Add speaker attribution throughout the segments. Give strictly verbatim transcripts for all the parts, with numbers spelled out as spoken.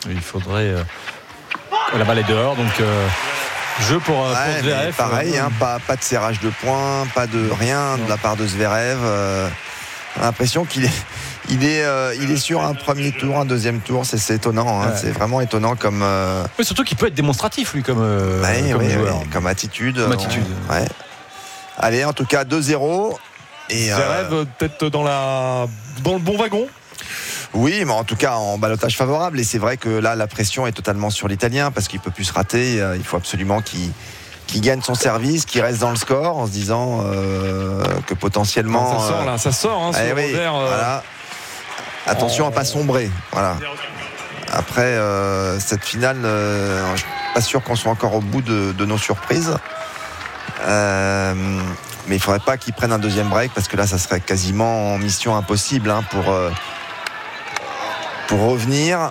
Speaker 1: Il faudrait. Euh... La balle est dehors, donc euh, jeu pour, ouais, pour Zverev.
Speaker 2: Pareil, hein, pas, pas de serrage de points, pas de rien de la part de Zverev. Euh, on a l'impression qu'il est, il est, euh, il est sur un premier tour, un deuxième tour. C'est, c'est étonnant, hein, ouais. C'est vraiment étonnant comme. Euh...
Speaker 1: Oui, surtout qu'il peut être démonstratif, lui, comme, euh,
Speaker 2: ouais,
Speaker 1: comme
Speaker 2: ouais,
Speaker 1: joueur.
Speaker 2: Ouais, comme attitude.
Speaker 1: Comme attitude.
Speaker 2: Ouais. Ouais. Allez, en tout cas, deux zéro.
Speaker 3: Et Zverev, euh... peut-être dans, la... dans le bon wagon.
Speaker 2: Oui, mais en tout cas en ballottage favorable. Et c'est vrai que là, la pression est totalement sur l'Italien parce qu'il ne peut plus se rater. Il faut absolument qu'il, qu'il gagne son service, qu'il reste dans le score en se disant euh, que potentiellement.
Speaker 3: Ça sort là, ça sort. Hein,
Speaker 2: eh oui, revers, euh... voilà. Attention oh. à ne pas sombrer. Voilà. Après euh, cette finale, euh, je ne suis pas sûr qu'on soit encore au bout de, de nos surprises. Euh, mais il ne faudrait pas qu'il prenne un deuxième break parce que là, ça serait quasiment mission impossible hein, pour. Euh, Pour revenir.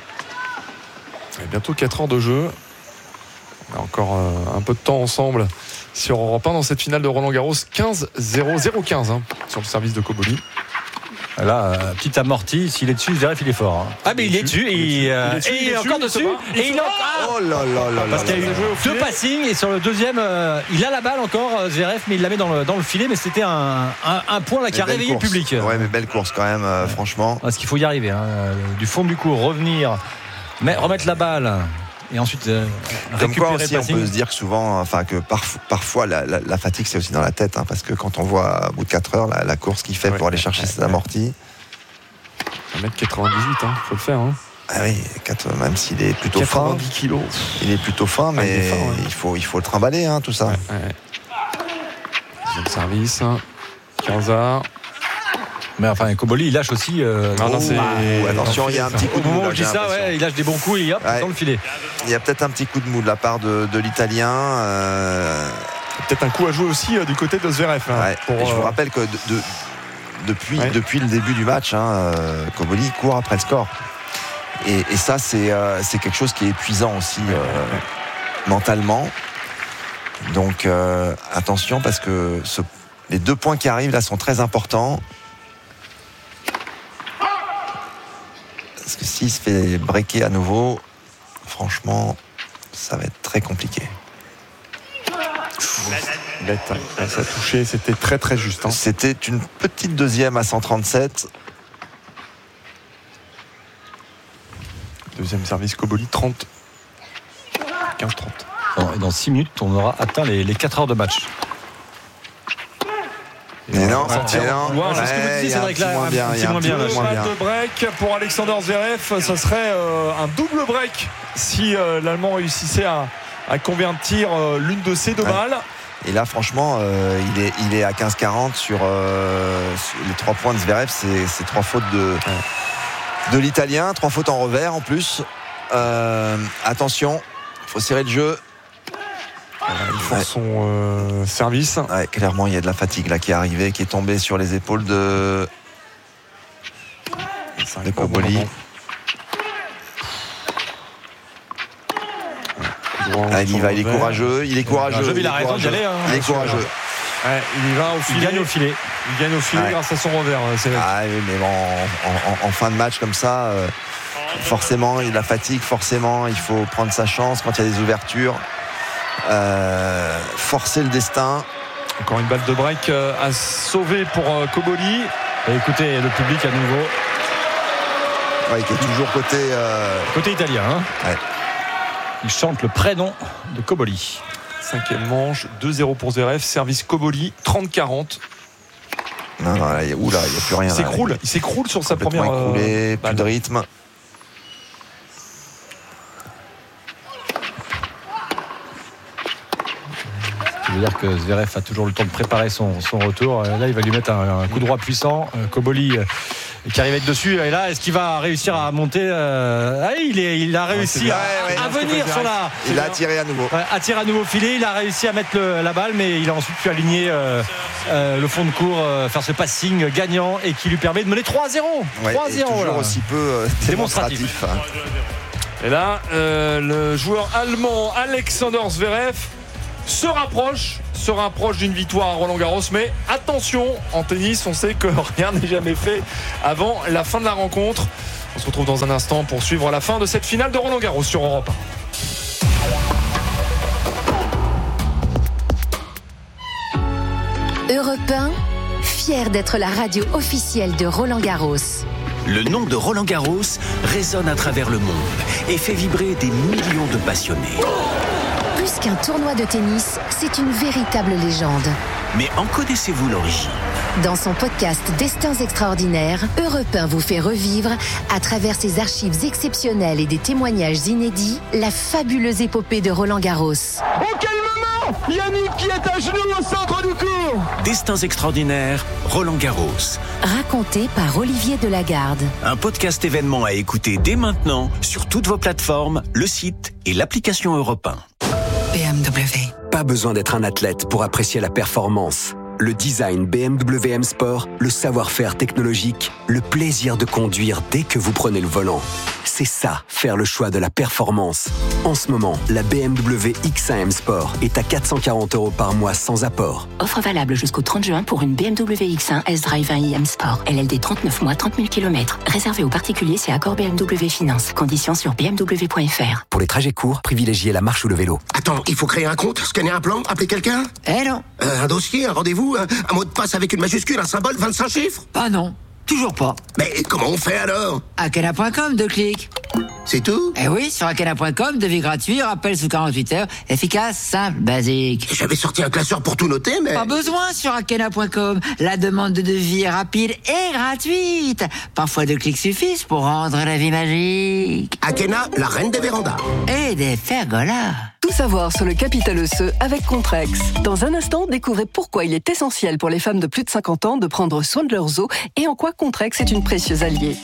Speaker 3: Et bientôt quatre heures de jeu. On a encore euh, un peu de temps ensemble sur Europe un dans cette finale de Roland Garros. quinze zéro zéro quinze hein, sur le service de Koboli.
Speaker 1: Là, euh, petit amorti, s'il est dessus, Zverev il est fort. Hein. Ah mais il est dessus, il est, il, euh, il, est dessus, et il est encore dessus et il est
Speaker 2: oh là là là
Speaker 1: parce qu'il y a eu deux passings et sur le deuxième euh, il a la balle encore Zverev mais il la met dans le, dans le filet mais c'était un, un, un point là qui a réveillé
Speaker 2: course.
Speaker 1: le public.
Speaker 2: Ouais mais belle course quand même euh, franchement.
Speaker 1: Parce qu'il faut y arriver hein. Du fond du court revenir mais remettre la balle et ensuite euh,
Speaker 2: comme quoi aussi on peut se dire que souvent enfin que parf- parfois la, la, la fatigue c'est aussi dans la tête hein, parce que quand on voit au bout de quatre heures la, la course qu'il fait ouais, pour aller chercher ouais, ses ouais. amortis
Speaker 3: un mètre quatre-vingt-dix-huit, hein, faut le faire. Hein.
Speaker 2: Ah oui, même s'il est plutôt
Speaker 3: quatre-vingt-dix
Speaker 2: fin.
Speaker 3: kilos.
Speaker 2: Il est plutôt fin, mais ah, il, fin, ouais. il, faut, il faut le trimballer, hein, tout ça.
Speaker 3: Ouais, ouais. Deuxième service, Kerza.
Speaker 1: Mais enfin, Koboli, il lâche aussi. Euh,
Speaker 3: non, non, c'est...
Speaker 2: Oh, attention, il y a un petit coup de mou.
Speaker 1: Au moment où je dis ça, ouais, il lâche des bons coups et hop, ouais. dans le filet.
Speaker 2: Il y a peut-être un petit coup de mou de la part de, de l'Italien. Euh...
Speaker 3: Peut-être un coup à jouer aussi euh, du côté de Zverev. Hein,
Speaker 2: ouais. pour, et je vous rappelle que de, de, depuis, ouais. depuis le début du match, hein, euh, Koboli court après le score. Et, et ça, c'est, euh, c'est quelque chose qui est épuisant aussi euh, ouais. mentalement. Donc, euh, attention, parce que ce, les deux points qui arrivent là sont très importants. Parce que s'il se fait breaker à nouveau, franchement, ça va être très compliqué.
Speaker 3: Bête, hein. Ça a touché, c'était très très juste. Hein.
Speaker 2: C'était une petite deuxième à cent trente-sept.
Speaker 3: Deuxième service Koboli, trente. quinze trente.
Speaker 1: Dans, dans six minutes, on aura atteint les, les quatre heures de match.
Speaker 2: Mais non, c'est
Speaker 1: ouais,
Speaker 2: non.
Speaker 1: Ouais, c'est ce que vous disiez, c'est vrai que là,
Speaker 2: moins bien,
Speaker 3: un petit moins bien. De break pour Alexander Zverev, ça serait euh, un double break si euh, l'Allemand réussissait à, à convertir euh, l'une de ses deux ouais. balles.
Speaker 2: Et là, franchement, euh, il, est, il est à quinze quarante sur, euh, sur les trois points de Zverev. C'est, c'est trois fautes de, ouais. de l'Italien, trois fautes en revers en plus. Euh, attention, il faut serrer le jeu.
Speaker 3: Voilà, il fait ouais. son euh, service.
Speaker 2: Ouais, clairement, il y a de la fatigue là qui est arrivée, qui est tombée sur les épaules de, de Koboli. Ah, il y va, il est courageux, il est courageux.
Speaker 1: Il, il a raison d'y aller. Hein,
Speaker 2: il est courageux.
Speaker 3: Ouais, il y va au filet.
Speaker 1: Il gagne au filet.
Speaker 3: Il gagne au filet ouais. grâce à son revers. C'est
Speaker 2: ah oui, mais bon, en, en, en fin de match comme ça, euh, forcément, il a la fatigue, forcément, il faut prendre sa chance quand il y a des ouvertures. Euh, forcer le destin.
Speaker 3: Encore une balle de break euh, à sauver pour euh, Koboli.
Speaker 1: Et écoutez, le public à nouveau.
Speaker 2: Ouais, qui est toujours côté. Euh...
Speaker 1: Côté italien. Hein
Speaker 2: ouais.
Speaker 1: Il chante le prénom de Koboli.
Speaker 3: Cinquième manche, deux zéro pour Zverev. Service Koboli, trente quarante.
Speaker 2: Non, non, là, oula, il n'y a plus rien.
Speaker 3: Il s'écroule, là, il s'écroule sur sa première.
Speaker 2: Écroulé, euh, plus de rythme.
Speaker 1: Ça veut dire que Zverev a toujours le temps de préparer son, son retour. Là, il va lui mettre un, un coup droit puissant. Koboli qui arrive à être dessus. Et là, est-ce qu'il va réussir à monter euh... ah, il, est, il a réussi ouais, à, ouais, à ouais, venir sur la.
Speaker 2: Il a attiré à nouveau.
Speaker 1: Ouais, attiré à nouveau filet. Il a réussi à mettre le, la balle, mais il a ensuite pu aligner euh, euh, le fond de court, euh, faire ce passing gagnant et qui lui permet de mener trois à zéro.
Speaker 2: Ouais,
Speaker 1: trois à zéro.
Speaker 2: Toujours
Speaker 1: là.
Speaker 2: aussi peu euh, démonstratif. démonstratif hein.
Speaker 3: Et là, euh, le joueur allemand Alexander Zverev se rapproche, se rapproche d'une victoire à Roland-Garros, mais attention, en tennis, on sait que rien n'est jamais fait avant la fin de la rencontre. On se retrouve dans un instant pour suivre la fin de cette finale de Roland-Garros sur Europe
Speaker 4: un. Europe un, fier d'être la radio officielle de Roland-Garros.
Speaker 5: Le nom de Roland-Garros résonne à travers le monde et fait vibrer des millions de passionnés.
Speaker 4: Plus qu'un tournoi de tennis, c'est une véritable légende.
Speaker 5: Mais en connaissez-vous l'origine ?
Speaker 4: Dans son podcast Destins extraordinaires, Europe un vous fait revivre, à travers ses archives exceptionnelles et des témoignages inédits, la fabuleuse épopée de Roland-Garros.
Speaker 6: Oh, quel moment ! Yannick qui est à genoux au centre du court.
Speaker 5: Destins extraordinaires, Roland-Garros.
Speaker 4: Raconté par Olivier Delagarde.
Speaker 5: Un podcast événement à écouter dès maintenant sur toutes vos plateformes, le site et l'application Europe un.
Speaker 7: B M W.
Speaker 8: Pas besoin d'être un athlète pour apprécier la performance. Le design B M W M Sport, le savoir-faire technologique, le plaisir de conduire dès que vous prenez le volant. C'est ça, faire le choix de la performance. En ce moment, la B M W X un M Sport est à quatre cent quarante euros par mois sans apport.
Speaker 9: Offre valable jusqu'au trente juin pour une B M W X un S-Drive un i M Sport. L L D trente-neuf mois, trente mille kilomètres. Réservé aux particuliers, c'est accord B M W Finance. Conditions sur b m w point f r.
Speaker 8: Pour les trajets courts, privilégiez la marche ou le vélo.
Speaker 10: Attends, il faut créer un compte, scanner un plan, appeler quelqu'un ?
Speaker 11: Eh non.
Speaker 10: Euh, un dossier, un rendez-vous, un, un mot de passe avec une majuscule, un symbole, vingt-cinq chiffres ?
Speaker 11: Ah non, toujours pas.
Speaker 10: Mais comment on fait alors ?
Speaker 11: Akena point com, deux clics.
Speaker 10: C'est tout ?
Speaker 11: Eh oui, sur akena point com, devis gratuit, rappel sous quarante-huit heures, efficace, simple, basique.
Speaker 10: J'avais sorti un classeur pour tout noter, mais...
Speaker 11: Pas besoin sur akena point com. La demande de devis est rapide et gratuite. Parfois deux clics suffisent pour rendre la vie magique.
Speaker 10: Akena, la reine des vérandas.
Speaker 11: Et des pergolas.
Speaker 12: Tout savoir sur le capital osseux avec Contrex. Dans un instant, découvrez pourquoi il est essentiel pour les femmes de plus de cinquante ans de prendre soin de leurs os et en quoi Contrex est une précieuse alliée.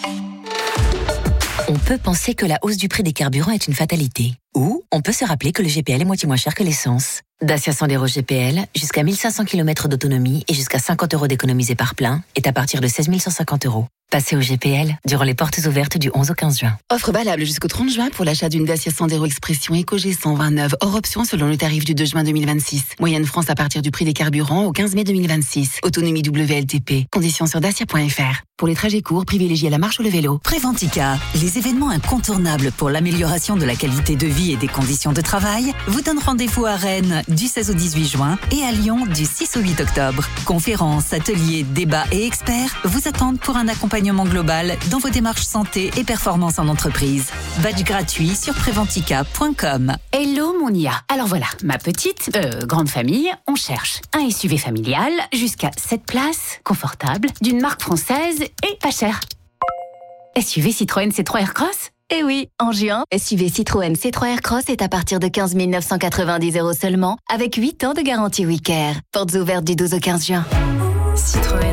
Speaker 9: On peut penser que la hausse du prix des carburants est une fatalité. Ou on peut se rappeler que le G P L est moitié moins cher que l'essence. Dacia Sandero G P L, jusqu'à mille cinq cents kilomètres d'autonomie et jusqu'à cinquante euros d'économisés par plein, est à partir de seize mille cent cinquante euros. Passez au G P L durant les portes ouvertes du onze au quinze juin.
Speaker 13: Offre valable jusqu'au trente juin pour l'achat d'une Dacia Sandero Expression EcoG cent vingt-neuf, hors option selon le tarif du deux juin deux mille vingt-six. Moyenne France à partir du prix des carburants au quinze mai deux mille vingt-six. Autonomie W L T P. Conditions sur dacia point f r. Pour les trajets courts, privilégiez la marche ou le vélo.
Speaker 14: Préventica, les événements incontournables pour l'amélioration de la qualité de vie et des conditions de travail, vous donnent rendez-vous à Rennes du seize au dix-huit juin et à Lyon du six au huit octobre. Conférences, ateliers, débats et experts vous attendent pour un accompagnement global dans vos démarches santé et performance en entreprise. Badge gratuit sur préventica point com.
Speaker 15: Hello mon I A. Alors voilà, ma petite, euh, grande famille, on cherche un S U V familial jusqu'à sept places, confortable, d'une marque française et pas cher. S U V Citroën C trois Aircross ?
Speaker 4: Eh oui, en juin, S U V Citroën C trois Aircross est à partir de quinze mille neuf cent quatre-vingt-dix euros seulement, avec huit ans de garantie WeCare. Portes ouvertes du douze au quinze juin. Citroën.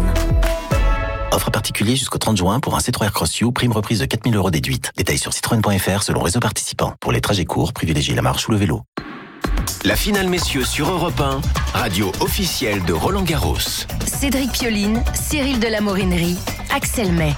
Speaker 5: Offre particulier jusqu'au trente juin pour un C trois Aircross U, prime reprise de quatre mille euros déduite. Détails sur citroën point f r selon réseau participant. Pour les trajets courts, privilégiez la marche ou le vélo. La finale messieurs sur Europe un, radio officielle de Roland-Garros.
Speaker 4: Cédric Pioline, Cyril de la Morinerie, Axel May.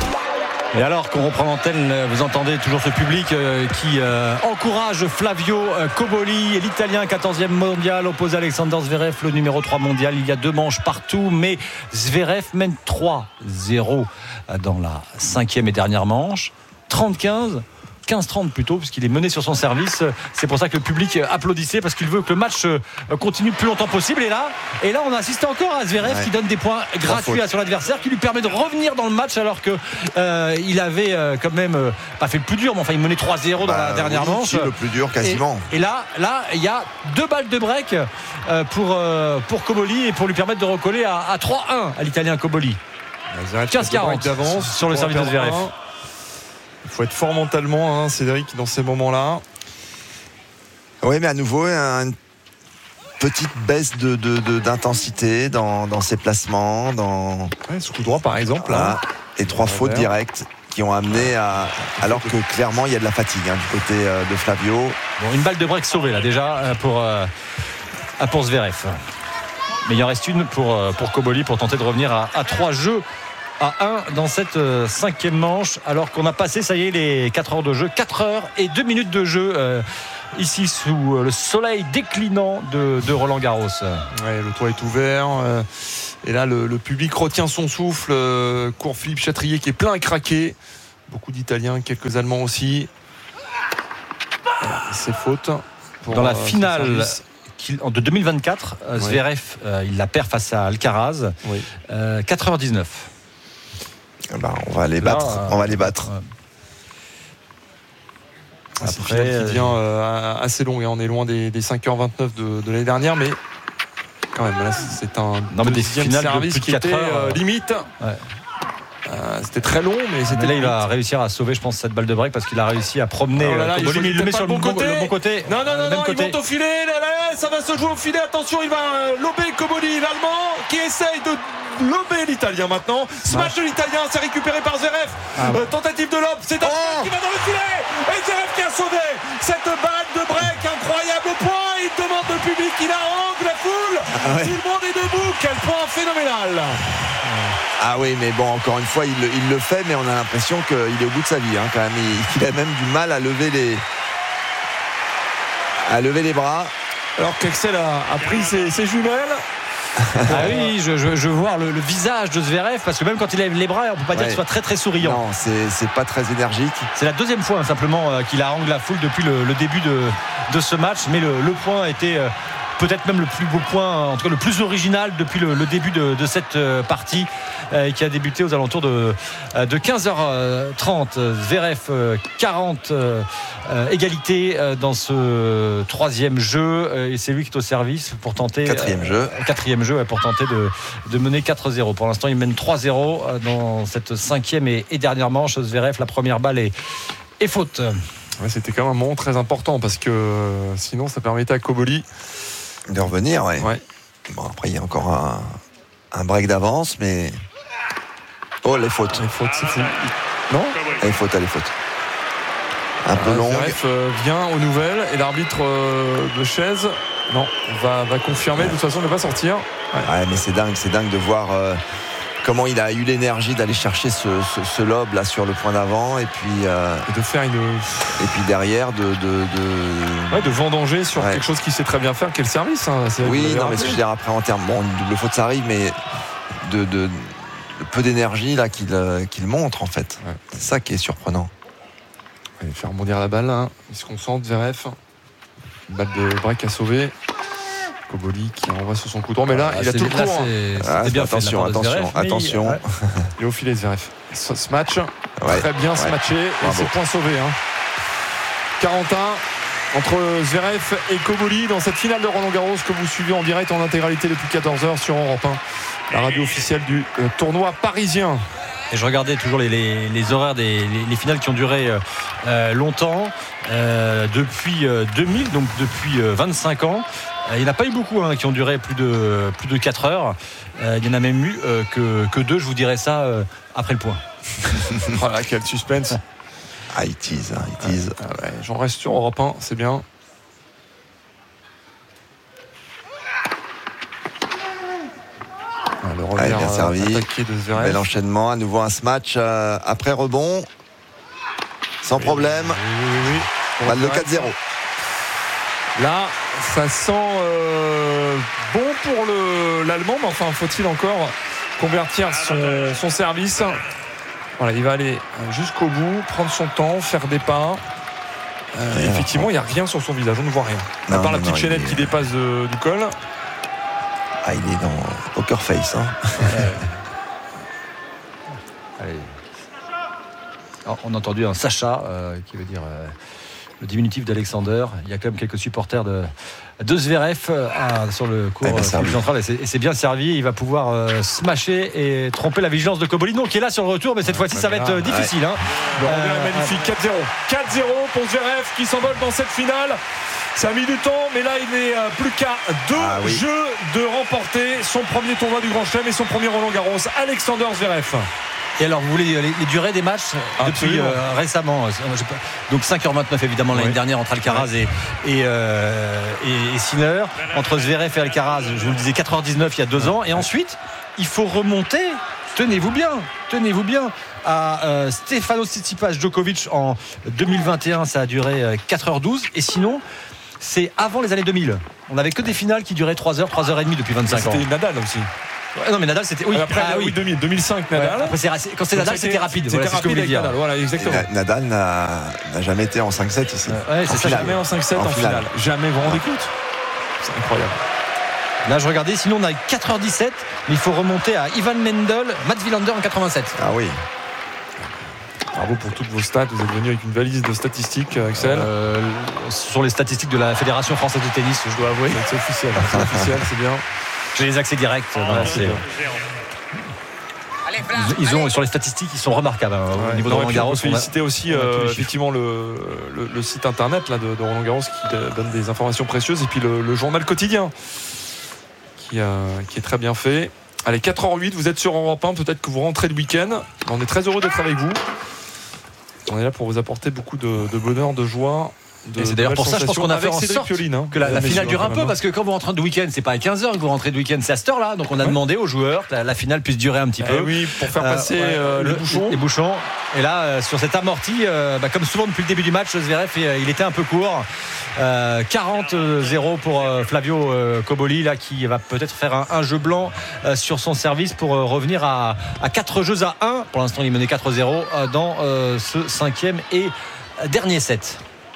Speaker 1: Et alors qu'on reprend l'antenne, vous entendez toujours ce public euh, qui euh, encourage Flavio euh, Cobolli, l'Italien quatorzième mondial, opposé à Alexander Zverev, le numéro trois mondial. Il y a deux manches partout, mais Zverev mène trois zéro dans la cinquième et dernière manche. trente quinze quinze trente plutôt, puisqu'il est mené sur son service. C'est pour ça que le public applaudissait, parce qu'il veut que le match continue le plus longtemps possible. Et là, et là on a assisté encore à Zverev ouais. qui donne des points gratuits à son adversaire, qui lui permet de revenir dans le match, alors que euh, il avait euh, quand même euh, pas fait le plus dur, mais enfin il menait trois zéro dans bah, la dernière oui, manche.
Speaker 2: Si, le plus dur quasiment.
Speaker 1: Et, et là, là, il y a deux balles de break euh, pour, euh, pour Cobolli, et pour lui permettre de recoller à, à trois un à l'Italien Cobolli.
Speaker 3: quinze quarante d'avance
Speaker 1: sur le service de Zverev.
Speaker 3: Il faut être fort mentalement, hein, Cédric, dans ces moments-là.
Speaker 2: Oui, mais à nouveau, une petite baisse de, de, de, d'intensité dans, dans ses placements. Dans...
Speaker 3: Ouais, ce coup droit, par exemple.
Speaker 2: Voilà.
Speaker 3: Là.
Speaker 2: Et trois ouais, fautes directes qui ont amené à... Alors que clairement, il y a de la fatigue hein, du côté euh, de Flavio.
Speaker 1: Bon, une balle de break sauvée, là, déjà, pour, euh, pour Zverev. Mais il en reste une pour, pour Cobolli, pour tenter de revenir à, à trois jeux à un dans cette euh, cinquième manche, alors qu'on a passé, ça y est, les quatre heures de jeu. quatre heures et deux minutes de jeu euh, ici sous euh, le soleil déclinant de, de Roland-Garros.
Speaker 3: Ouais, le toit est ouvert euh, et là le, le public retient son souffle. euh, court Philippe Chatrier qui est plein à craquer beaucoup d'Italiens, quelques Allemands aussi. C'est faute.
Speaker 1: Dans la finale de deux mille vingt-quatre, oui. Zverev, euh, il la perd face à Alcaraz. Oui. Euh, quatre heures dix-neuf.
Speaker 2: Ben, on va les Là, battre. Euh, on va les battre. Euh,
Speaker 3: Après, c'est une finale qui devient euh, assez longue. Hein. On est loin des, des cinq heures vingt-neuf de, de l'année dernière, mais quand même, là, c'est un
Speaker 1: non, mais deuxième des service
Speaker 3: de qui était
Speaker 1: heures,
Speaker 3: euh, limite. Ouais. Euh, c'était très long, mais c'était.
Speaker 1: Mais là, il va réussir à sauver, je pense, cette balle de break parce qu'il a réussi à promener.
Speaker 3: Oh là là,
Speaker 1: Koboli,
Speaker 3: il,
Speaker 1: il le met sur le bon, côté. le bon côté.
Speaker 3: Non, non, non, non
Speaker 1: côté.
Speaker 3: il monte au filet. Là, là, ça va se jouer au filet. Attention, il va lober Koboli, l'Allemand, qui essaye de lober l'Italien maintenant. Smash de l'Italien, c'est récupéré par Zverev. Ah. Euh, tentative de lob, c'est un oh qui va dans le filet. Et Zverev qui a sauvé cette balle de break incroyable point. Il demande au public, il harangue la foule. Ah ouais. Tout le monde est debout. Quel point phénoménal.
Speaker 2: Ah oui, mais bon, encore une fois, il, il le fait, mais on a l'impression qu'il est au bout de sa vie, hein, quand même. Il, il a même du mal à lever les, à lever les bras.
Speaker 3: Alors qu'Axel a, a pris ses, ses jumelles.
Speaker 1: Ah oui, je, je, je vois le, le visage de Zverev, parce que même quand il lève les bras, on peut pas ouais. dire qu'il soit très très souriant.
Speaker 2: Non, c'est, c'est pas très énergique.
Speaker 1: C'est la deuxième fois hein, simplement euh, qu'il harangue la foule depuis le, le début de, de ce match, mais le, le point a été euh, peut-être même le plus beau point, en tout cas le plus original depuis le, le début de, de cette euh, partie euh, qui a débuté aux alentours de, euh, de quinze heures trente. Zverev euh, quarante euh, euh, égalité euh, dans ce troisième jeu euh, et c'est lui qui est au service pour tenter
Speaker 2: quatrième
Speaker 1: euh,
Speaker 2: jeu
Speaker 1: quatrième jeu pour tenter de, de mener quatre zéro. Pour l'instant il mène trois zéro euh, dans cette cinquième et, et dernière manche. Zverev, la première balle est, est faute.
Speaker 3: Ouais, c'était quand même un moment très important parce que euh, sinon ça permettait à Koboli
Speaker 2: de revenir, ouais.
Speaker 3: ouais.
Speaker 2: Bon, après, il y a encore un, un break d'avance, mais. Oh, les fautes.
Speaker 3: Les fautes, c'est fou. Non
Speaker 2: Les fautes, les fautes. Un peu long.
Speaker 3: Zverev euh, vient aux nouvelles et l'arbitre euh, de chaise, non, va, va confirmer. Ouais. De toute façon, il ne va pas sortir.
Speaker 2: Ouais. ouais, mais c'est dingue, c'est dingue de voir. Euh, Comment il a eu l'énergie d'aller chercher ce, ce, ce lob là sur le point d'avant et puis euh,
Speaker 3: et de faire une
Speaker 2: et puis derrière de de de,
Speaker 3: ouais, de vendanger sur ouais. quelque chose qu'il sait très bien faire, quel service hein,
Speaker 2: oui non mais ce que je veux dire après en termes bon une double faute ça arrive mais de, de, de peu d'énergie là qu'il qu'il montre en fait ouais. C'est ça qui est surprenant.
Speaker 3: Allez, faire rebondir la balle hein. Il se concentre Zverev, une balle de break à sauver. Koboli qui envoie sur son coup droit, mais là, ah, il a tout le cours.
Speaker 2: C'est, ah, bien attention, attention, Zverev, attention.
Speaker 3: Il, ouais. il est au filet, Zverev. Ce, ce match, ouais, très bien ce ouais. matché, et c'est point sauvé. Hein. quarante et un entre Zverev et Koboli dans cette finale de Roland-Garros que vous suivez en direct en intégralité depuis quatorze heures sur Europe un, la radio officielle du euh, tournoi parisien.
Speaker 1: Et je regardais toujours les, les, les horaires des les, les finales qui ont duré euh, longtemps, euh, depuis euh, deux mille, donc depuis euh, vingt-cinq ans. Euh, il n'y en a pas eu beaucoup hein, qui ont duré plus de, plus de quatre heures. Euh, il y en a même eu euh, que, que deux, je vous dirais ça, euh, après le point.
Speaker 3: Voilà, quel suspense.
Speaker 2: Ah, il tease, hein, il tease.
Speaker 3: Ah, ah ouais, j'en reste sur Europe un, c'est bien.
Speaker 2: Le revers, bien servi.
Speaker 3: De
Speaker 2: bel enchaînement, à nouveau un match euh, après rebond sans oui, problème oui, oui, oui. Balle de quatre zéro.
Speaker 3: Là ça sent euh, bon pour le, l'Allemand, mais enfin faut-il encore convertir son, son service. Voilà, il va aller jusqu'au bout, prendre son temps, faire des pas. Euh, effectivement il n'y a rien sur son visage, on ne voit rien non, à part non, la petite non, chaînette est... qui dépasse de, du col.
Speaker 2: Ah, il est dans Poker Face. Hein.
Speaker 1: Allez. Alors, on a entendu un Sacha, euh, qui veut dire euh, le diminutif d'Alexander. Il y a quand même quelques supporters de, de Zverev euh, sur le court euh, central. Et c'est, et c'est bien servi. Il va pouvoir euh, smasher et tromper la vigilance de Koboli, donc qui est là sur le retour. Mais cette fois-ci, ça va être euh, difficile. Hein.
Speaker 3: Le euh, magnifique. quatre zéro. quatre zéro pour Zverev qui s'envole dans cette finale. Ça a mis du temps, mais là il n'est plus qu'à deux ah, oui. jeux de remporter son premier tournoi du Grand Chelem et son premier Roland-Garros. Alexander Zverev.
Speaker 1: Et alors, vous voulez les, les durées des matchs depuis euh, récemment? Donc cinq heures vingt-neuf évidemment l'année oui. dernière entre Alcaraz et, et, euh, et, et Sinner. Entre Zverev et Alcaraz, je vous le disais, quatre heures dix-neuf il y a deux ans. Et ensuite, il faut remonter. Tenez-vous bien, tenez-vous bien à euh, Stefanos Tsitsipas Djokovic en deux mille vingt et un. Ça a duré euh, quatre heures douze. Et sinon, c'est avant les années deux mille. On n'avait que des finales qui duraient trois heures, trois heures trente depuis vingt-cinq ans.
Speaker 3: C'était Nadal aussi.
Speaker 1: Non mais Nadal c'était oui.
Speaker 3: Après
Speaker 1: ah,
Speaker 3: oui,
Speaker 1: oui.
Speaker 3: deux mille, deux mille cinq Nadal.
Speaker 1: Ouais, après, c'est, quand c'est Nadal c'était rapide.
Speaker 3: C'était
Speaker 1: voilà, c'est
Speaker 3: rapide
Speaker 1: ce que
Speaker 3: avec
Speaker 1: dire.
Speaker 3: Nadal. Voilà exactement.
Speaker 2: Et Nadal n'a, n'a jamais été en cinq sept ici.
Speaker 1: Ouais, c'est
Speaker 2: en
Speaker 1: ça.
Speaker 2: finale.
Speaker 3: Jamais en cinq sept en, en finale. finale. Jamais. Vous vous rendez compte ? C'est incroyable.
Speaker 1: Là je regardais, sinon on a quatre heures dix-sept, mais il faut remonter à Ivan Lendl, Mats Wilander en quatre-vingt-sept.
Speaker 2: Ah oui.
Speaker 3: Bravo pour toutes vos stats. Vous êtes venu avec une valise de statistiques, Axel.
Speaker 1: Euh, ce sont les statistiques de la Fédération française de tennis, je dois avouer.
Speaker 3: C'est officiel. C'est officiel, c'est bien.
Speaker 1: J'ai les accès directs.
Speaker 3: Ah,
Speaker 1: voilà, c'est... Ils, ils ont sur les statistiques, ils sont remarquables hein,
Speaker 3: ouais,
Speaker 1: au niveau
Speaker 3: non,
Speaker 1: de Roland Garros.
Speaker 3: On peut féliciter
Speaker 1: a,
Speaker 3: aussi euh, effectivement le, le, le site internet là, de, de Roland Garros qui donne des informations précieuses et puis le, le journal quotidien qui, a, qui est très bien fait. Allez, quatre heures huit, vous êtes sur Europe un, peut-être que vous rentrez le week-end. On est très heureux d'être avec vous. On est là pour vous apporter beaucoup de, de bonheur, de joie. De,
Speaker 1: et c'est d'ailleurs pour ça je pense qu'on a fait en sorte
Speaker 3: Pioline, hein,
Speaker 1: que la, la finale dure un peu, parce que quand vous rentrez de week-end c'est pas à quinze heures que vous rentrez de week-end, c'est à cette heure là, donc on a ouais. demandé aux joueurs que la, la finale puisse durer un petit
Speaker 3: eh
Speaker 1: peu
Speaker 3: oui, pour faire passer euh, ouais, euh, le, les bouchons
Speaker 1: les bouchons et là euh, sur cette amorti euh, bah, comme souvent depuis le début du match Zverev euh, il était un peu court euh, quarante zéro pour euh, Flavio euh, Cobolli là qui va peut-être faire un, un jeu blanc euh, sur son service pour euh, revenir à, à quatre jeux à un. Pour l'instant il est mené quatre zéro euh, dans euh, ce cinquième et dernier set.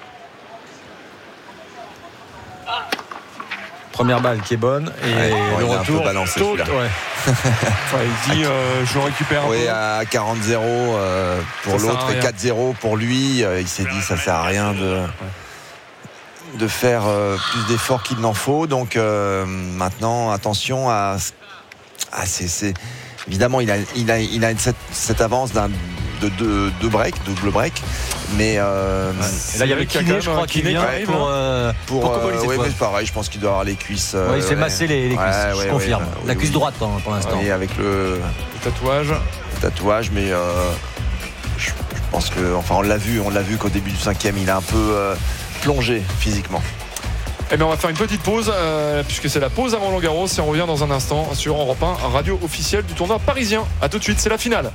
Speaker 1: Première balle qui est bonne et
Speaker 2: ouais,
Speaker 1: le
Speaker 2: ouais,
Speaker 1: retour
Speaker 2: balancé,
Speaker 1: tôt, ouais.
Speaker 3: enfin, il dit euh, je récupère un
Speaker 2: oui,
Speaker 3: peu.
Speaker 2: À quarante zéro euh, pour ça l'autre et quatre zéro pour lui, euh, il s'est dit ça sert à rien de, de faire euh, plus d'efforts qu'il n'en faut, donc euh, maintenant attention à, à c'est, c'est, évidemment il a, il a, il a cette, cette avance d'un de deux de break, double break, mais euh,
Speaker 1: ouais. Et là il y avait Kiné, je crois, qui vient
Speaker 2: ouais,
Speaker 1: pour euh,
Speaker 2: pour,
Speaker 1: pour
Speaker 2: euh, oui, mais c'est pareil, je pense qu'il doit avoir les cuisses. Euh,
Speaker 1: ouais, il s'est ouais. massé les, les cuisses, ouais, je ouais, confirme. Ouais, la oui, cuisse oui. droite hein, pour l'instant.
Speaker 2: Oui, avec le,
Speaker 3: le tatouage.
Speaker 2: Le tatouage, mais euh, je, je pense que, enfin, on l'a vu, on l'a vu qu'au début du cinquième, il a un peu euh, plongé physiquement.
Speaker 3: Eh bien, on va faire une petite pause euh, puisque c'est la pause avant Roland Garros et on revient dans un instant sur Europe un, radio officielle du tournoi parisien. A tout de suite, c'est la finale.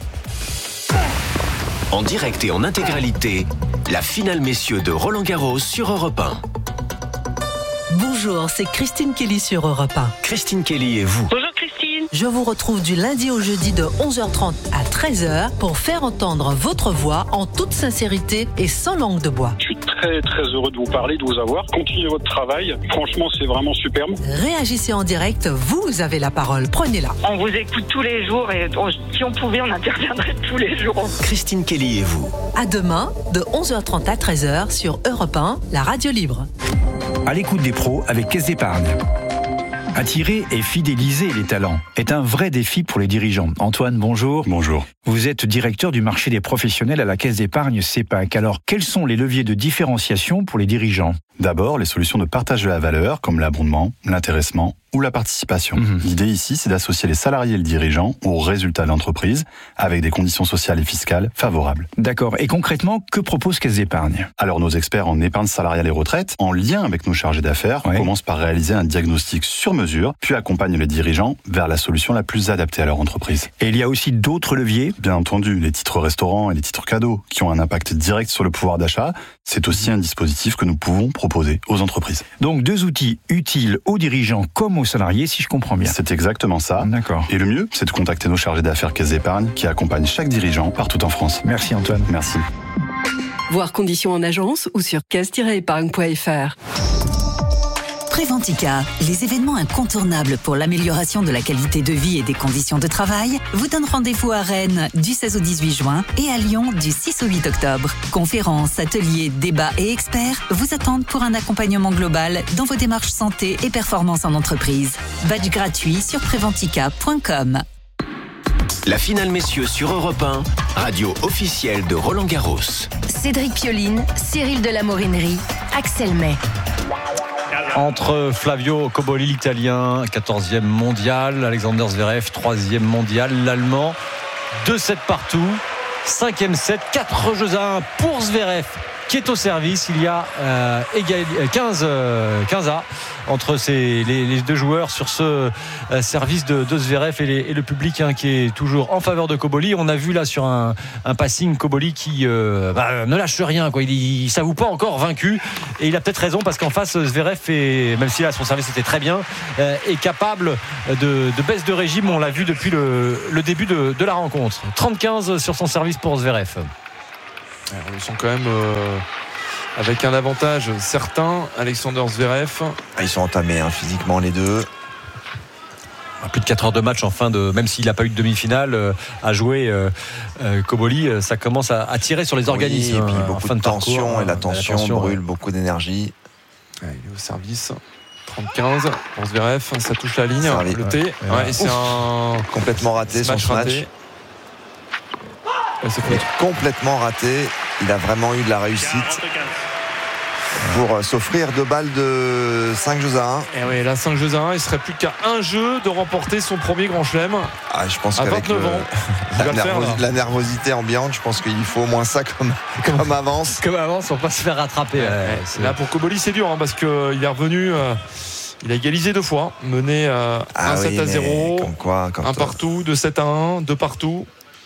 Speaker 5: En direct et en intégralité, la finale messieurs de Roland Garros sur Europe un.
Speaker 7: Bonjour, c'est Christine Kelly sur Europe un.
Speaker 5: Christine Kelly et vous.
Speaker 7: Bonjour Christine. Je vous retrouve du lundi au jeudi de onze heures trente à treize heures pour faire entendre votre voix en toute sincérité et sans langue de bois.
Speaker 16: Je suis très très heureux de vous parler, de vous avoir. Continuez votre travail. Franchement, c'est vraiment superbe.
Speaker 7: Réagissez en direct, vous avez la parole. Prenez-la.
Speaker 17: On vous écoute tous les jours et on, si on pouvait, on interviendrait tous les jours.
Speaker 5: Christine Kelly et vous.
Speaker 7: À demain de onze heures trente à treize heures sur Europe un, la radio libre.
Speaker 18: À l'écoute des pros avec Caisse d'Épargne. Attirer et fidéliser les talents est un vrai défi pour les dirigeants. Antoine, bonjour.
Speaker 19: Bonjour.
Speaker 18: Vous êtes directeur du marché des professionnels à la Caisse d'Épargne CEPAC. Alors, quels sont les leviers de différenciation pour les dirigeants ?
Speaker 19: D'abord, les solutions de partage de la valeur, comme l'abondement, l'intéressement ou la participation. Mmh. L'idée ici, c'est d'associer les salariés et le dirigeant aux résultats de l'entreprise avec des conditions sociales et fiscales favorables.
Speaker 18: D'accord. Et concrètement, que propose Caisse d'Épargne ?
Speaker 19: Alors, nos experts en épargne salariale et retraite, en lien avec nos chargés d'affaires, ouais. commencent par réaliser un diagnostic sur mesure, puis accompagnent les dirigeants vers la solution la plus adaptée à leur entreprise.
Speaker 18: Et il y a aussi d'autres leviers ?
Speaker 19: Bien entendu, les titres restaurants et les titres cadeaux, qui ont un impact direct sur le pouvoir d'achat. C'est aussi un dispositif que nous pouvons proposer aux entreprises.
Speaker 18: Donc, deux outils utiles aux dirigeants comme aux salariés, si je comprends bien.
Speaker 19: C'est exactement ça.
Speaker 18: D'accord.
Speaker 19: Et le mieux, c'est de contacter nos chargés d'affaires Caisse d'Épargne qui accompagnent chaque dirigeant partout en France.
Speaker 18: Merci Antoine.
Speaker 19: Merci.
Speaker 12: Voir conditions en agence ou sur caisse tiret épargne point f r.
Speaker 14: Préventica, les événements incontournables pour l'amélioration de la qualité de vie et des conditions de travail, vous donnent rendez-vous à Rennes du seize au dix-huit juin et à Lyon du six au huit octobre. Conférences, ateliers, débats et experts vous attendent pour un accompagnement global dans vos démarches santé et performance en entreprise. Badge gratuit sur préventica point com.
Speaker 5: La finale messieurs sur Europe un, radio officielle de Roland Garros.
Speaker 4: Cédric Pioline, Cyril de la Morinerie, Axel May.
Speaker 1: Entre Flavio Cobolli, l'Italien, quatorzième mondial, Alexander Zverev, troisième mondial, l'Allemand, deux sets partout, cinquième set, quatre jeux à un pour Zverev qui est au service. Il y a euh, égal, quinze, euh, quinze A entre ces, les, les deux joueurs sur ce euh, service de, de Zverev et, les, et le public hein, qui est toujours en faveur de Cobolli. On a vu là sur un, un passing Cobolli qui euh, bah, ne lâche rien, quoi. Il ne s'avoue pas encore vaincu et il a peut-être raison parce qu'en face Zverev est, même si là son service était très bien, euh, est capable de, de baisse de régime. On l'a vu depuis le, le début de, de la rencontre. trente quinze sur son service pour Zverev.
Speaker 3: On le sent quand même euh, avec un avantage certain, Alexander Zverev.
Speaker 2: Ils sont entamés hein, physiquement les deux.
Speaker 1: Plus de quatre heures de match en fin de, même s'il n'a pas eu de demi-finale euh, à jouer, euh, euh, Cobolli, euh, ça commence à, à tirer sur les organismes.
Speaker 2: Oui, et puis
Speaker 1: euh,
Speaker 2: beaucoup
Speaker 1: en fin
Speaker 2: de,
Speaker 1: de
Speaker 2: tension
Speaker 1: parcours,
Speaker 2: et la tension,
Speaker 1: la tension
Speaker 2: brûle
Speaker 1: ouais.
Speaker 2: beaucoup d'énergie.
Speaker 3: Ouais, il est au service. trente quinze pour Zverev, ça touche la ligne,
Speaker 2: Servi,
Speaker 3: le
Speaker 2: ouais.
Speaker 3: T. Ouais, ouais, et c'est un
Speaker 2: complètement raté son
Speaker 3: match
Speaker 2: match.
Speaker 3: raté. Ouais, c'est
Speaker 2: Il est complètement raté. Il a vraiment eu de la réussite pour euh, s'offrir deux balles de cinq jeux à un.
Speaker 3: Et oui, là cinq jeux à un, il serait plus qu'à un jeu de remporter son premier grand chelem.
Speaker 2: Ah, je pense
Speaker 3: à
Speaker 2: qu'avec
Speaker 3: vingt-neuf
Speaker 2: le,
Speaker 3: ans,
Speaker 2: la,
Speaker 3: va le faire,
Speaker 2: nervosi- la nervosité ambiante, je pense qu'il faut au moins ça comme, comme avance.
Speaker 1: Comme avance, on va pas se faire rattraper.
Speaker 3: Ouais,
Speaker 1: ouais,
Speaker 3: là pour Cobolli c'est dur hein, parce qu'il est revenu, euh, il a égalisé deux fois, mené euh,
Speaker 2: Ah
Speaker 3: un
Speaker 2: oui,
Speaker 3: sept à
Speaker 2: mais
Speaker 3: zéro,
Speaker 2: comme quoi, quand
Speaker 3: un
Speaker 2: euh,
Speaker 3: partout, deux sept à un, deux partout.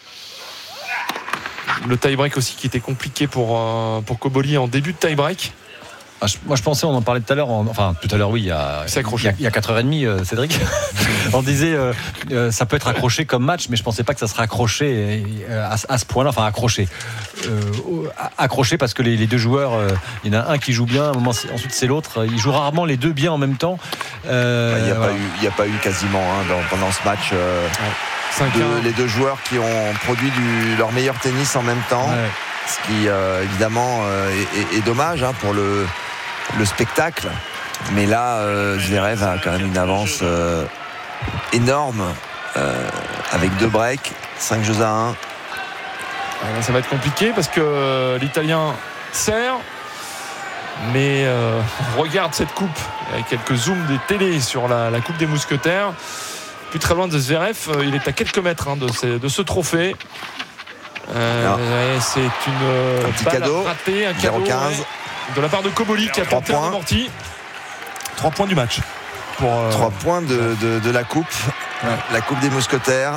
Speaker 3: Le tie-break aussi qui était compliqué pour, euh, pour Cobolli en début de tie-break.
Speaker 1: Ah, je, moi je pensais, on en parlait tout à l'heure, en, enfin tout à l'heure oui, il y a,
Speaker 3: C'est accroché.
Speaker 1: il y a, il y a quatre heures trente, euh, Cédric. On disait euh, euh, ça peut être accroché comme match, mais je pensais pas que ça serait accroché euh, à, à ce point-là, enfin accroché. Euh, accroché parce que les, les deux joueurs, euh, il y en a un qui joue bien, à un moment, ensuite c'est l'autre. Ils jouent rarement les deux bien en même temps. Euh,
Speaker 2: il n'y a,
Speaker 1: voilà.
Speaker 2: pas eu- il y a pas eu quasiment hein, dans- pendant ce match euh,
Speaker 3: cinq à un.
Speaker 2: deux- les deux joueurs qui ont produit du- leur meilleur tennis en même temps.
Speaker 1: Ouais.
Speaker 2: Ce qui euh, évidemment euh, est, est- est dommage hein, pour le, le spectacle. Mais là, euh, Zverev a quand même une avance euh, énorme euh, avec deux breaks, cinq jeux à un.
Speaker 3: Là, ça va être compliqué parce que euh, l'Italien sert. Mais euh, on regarde cette coupe avec quelques zooms des télés sur la, la coupe des mousquetaires. Plus très loin de Zverev, euh, il est à quelques mètres hein, de, ces- de ce trophée. Euh, ouais, c'est une euh,
Speaker 2: Un petit
Speaker 3: balle
Speaker 2: cadeau,
Speaker 3: ratée, un
Speaker 2: zéro
Speaker 3: cadeau
Speaker 2: quinze.
Speaker 3: ouais, de la part de Cobolli qui a
Speaker 2: Trois
Speaker 3: tenté un
Speaker 2: points.
Speaker 3: amorti. Trois points du match. Pour, euh,
Speaker 2: Trois points de, de- de la coupe, la coupe des mousquetaires.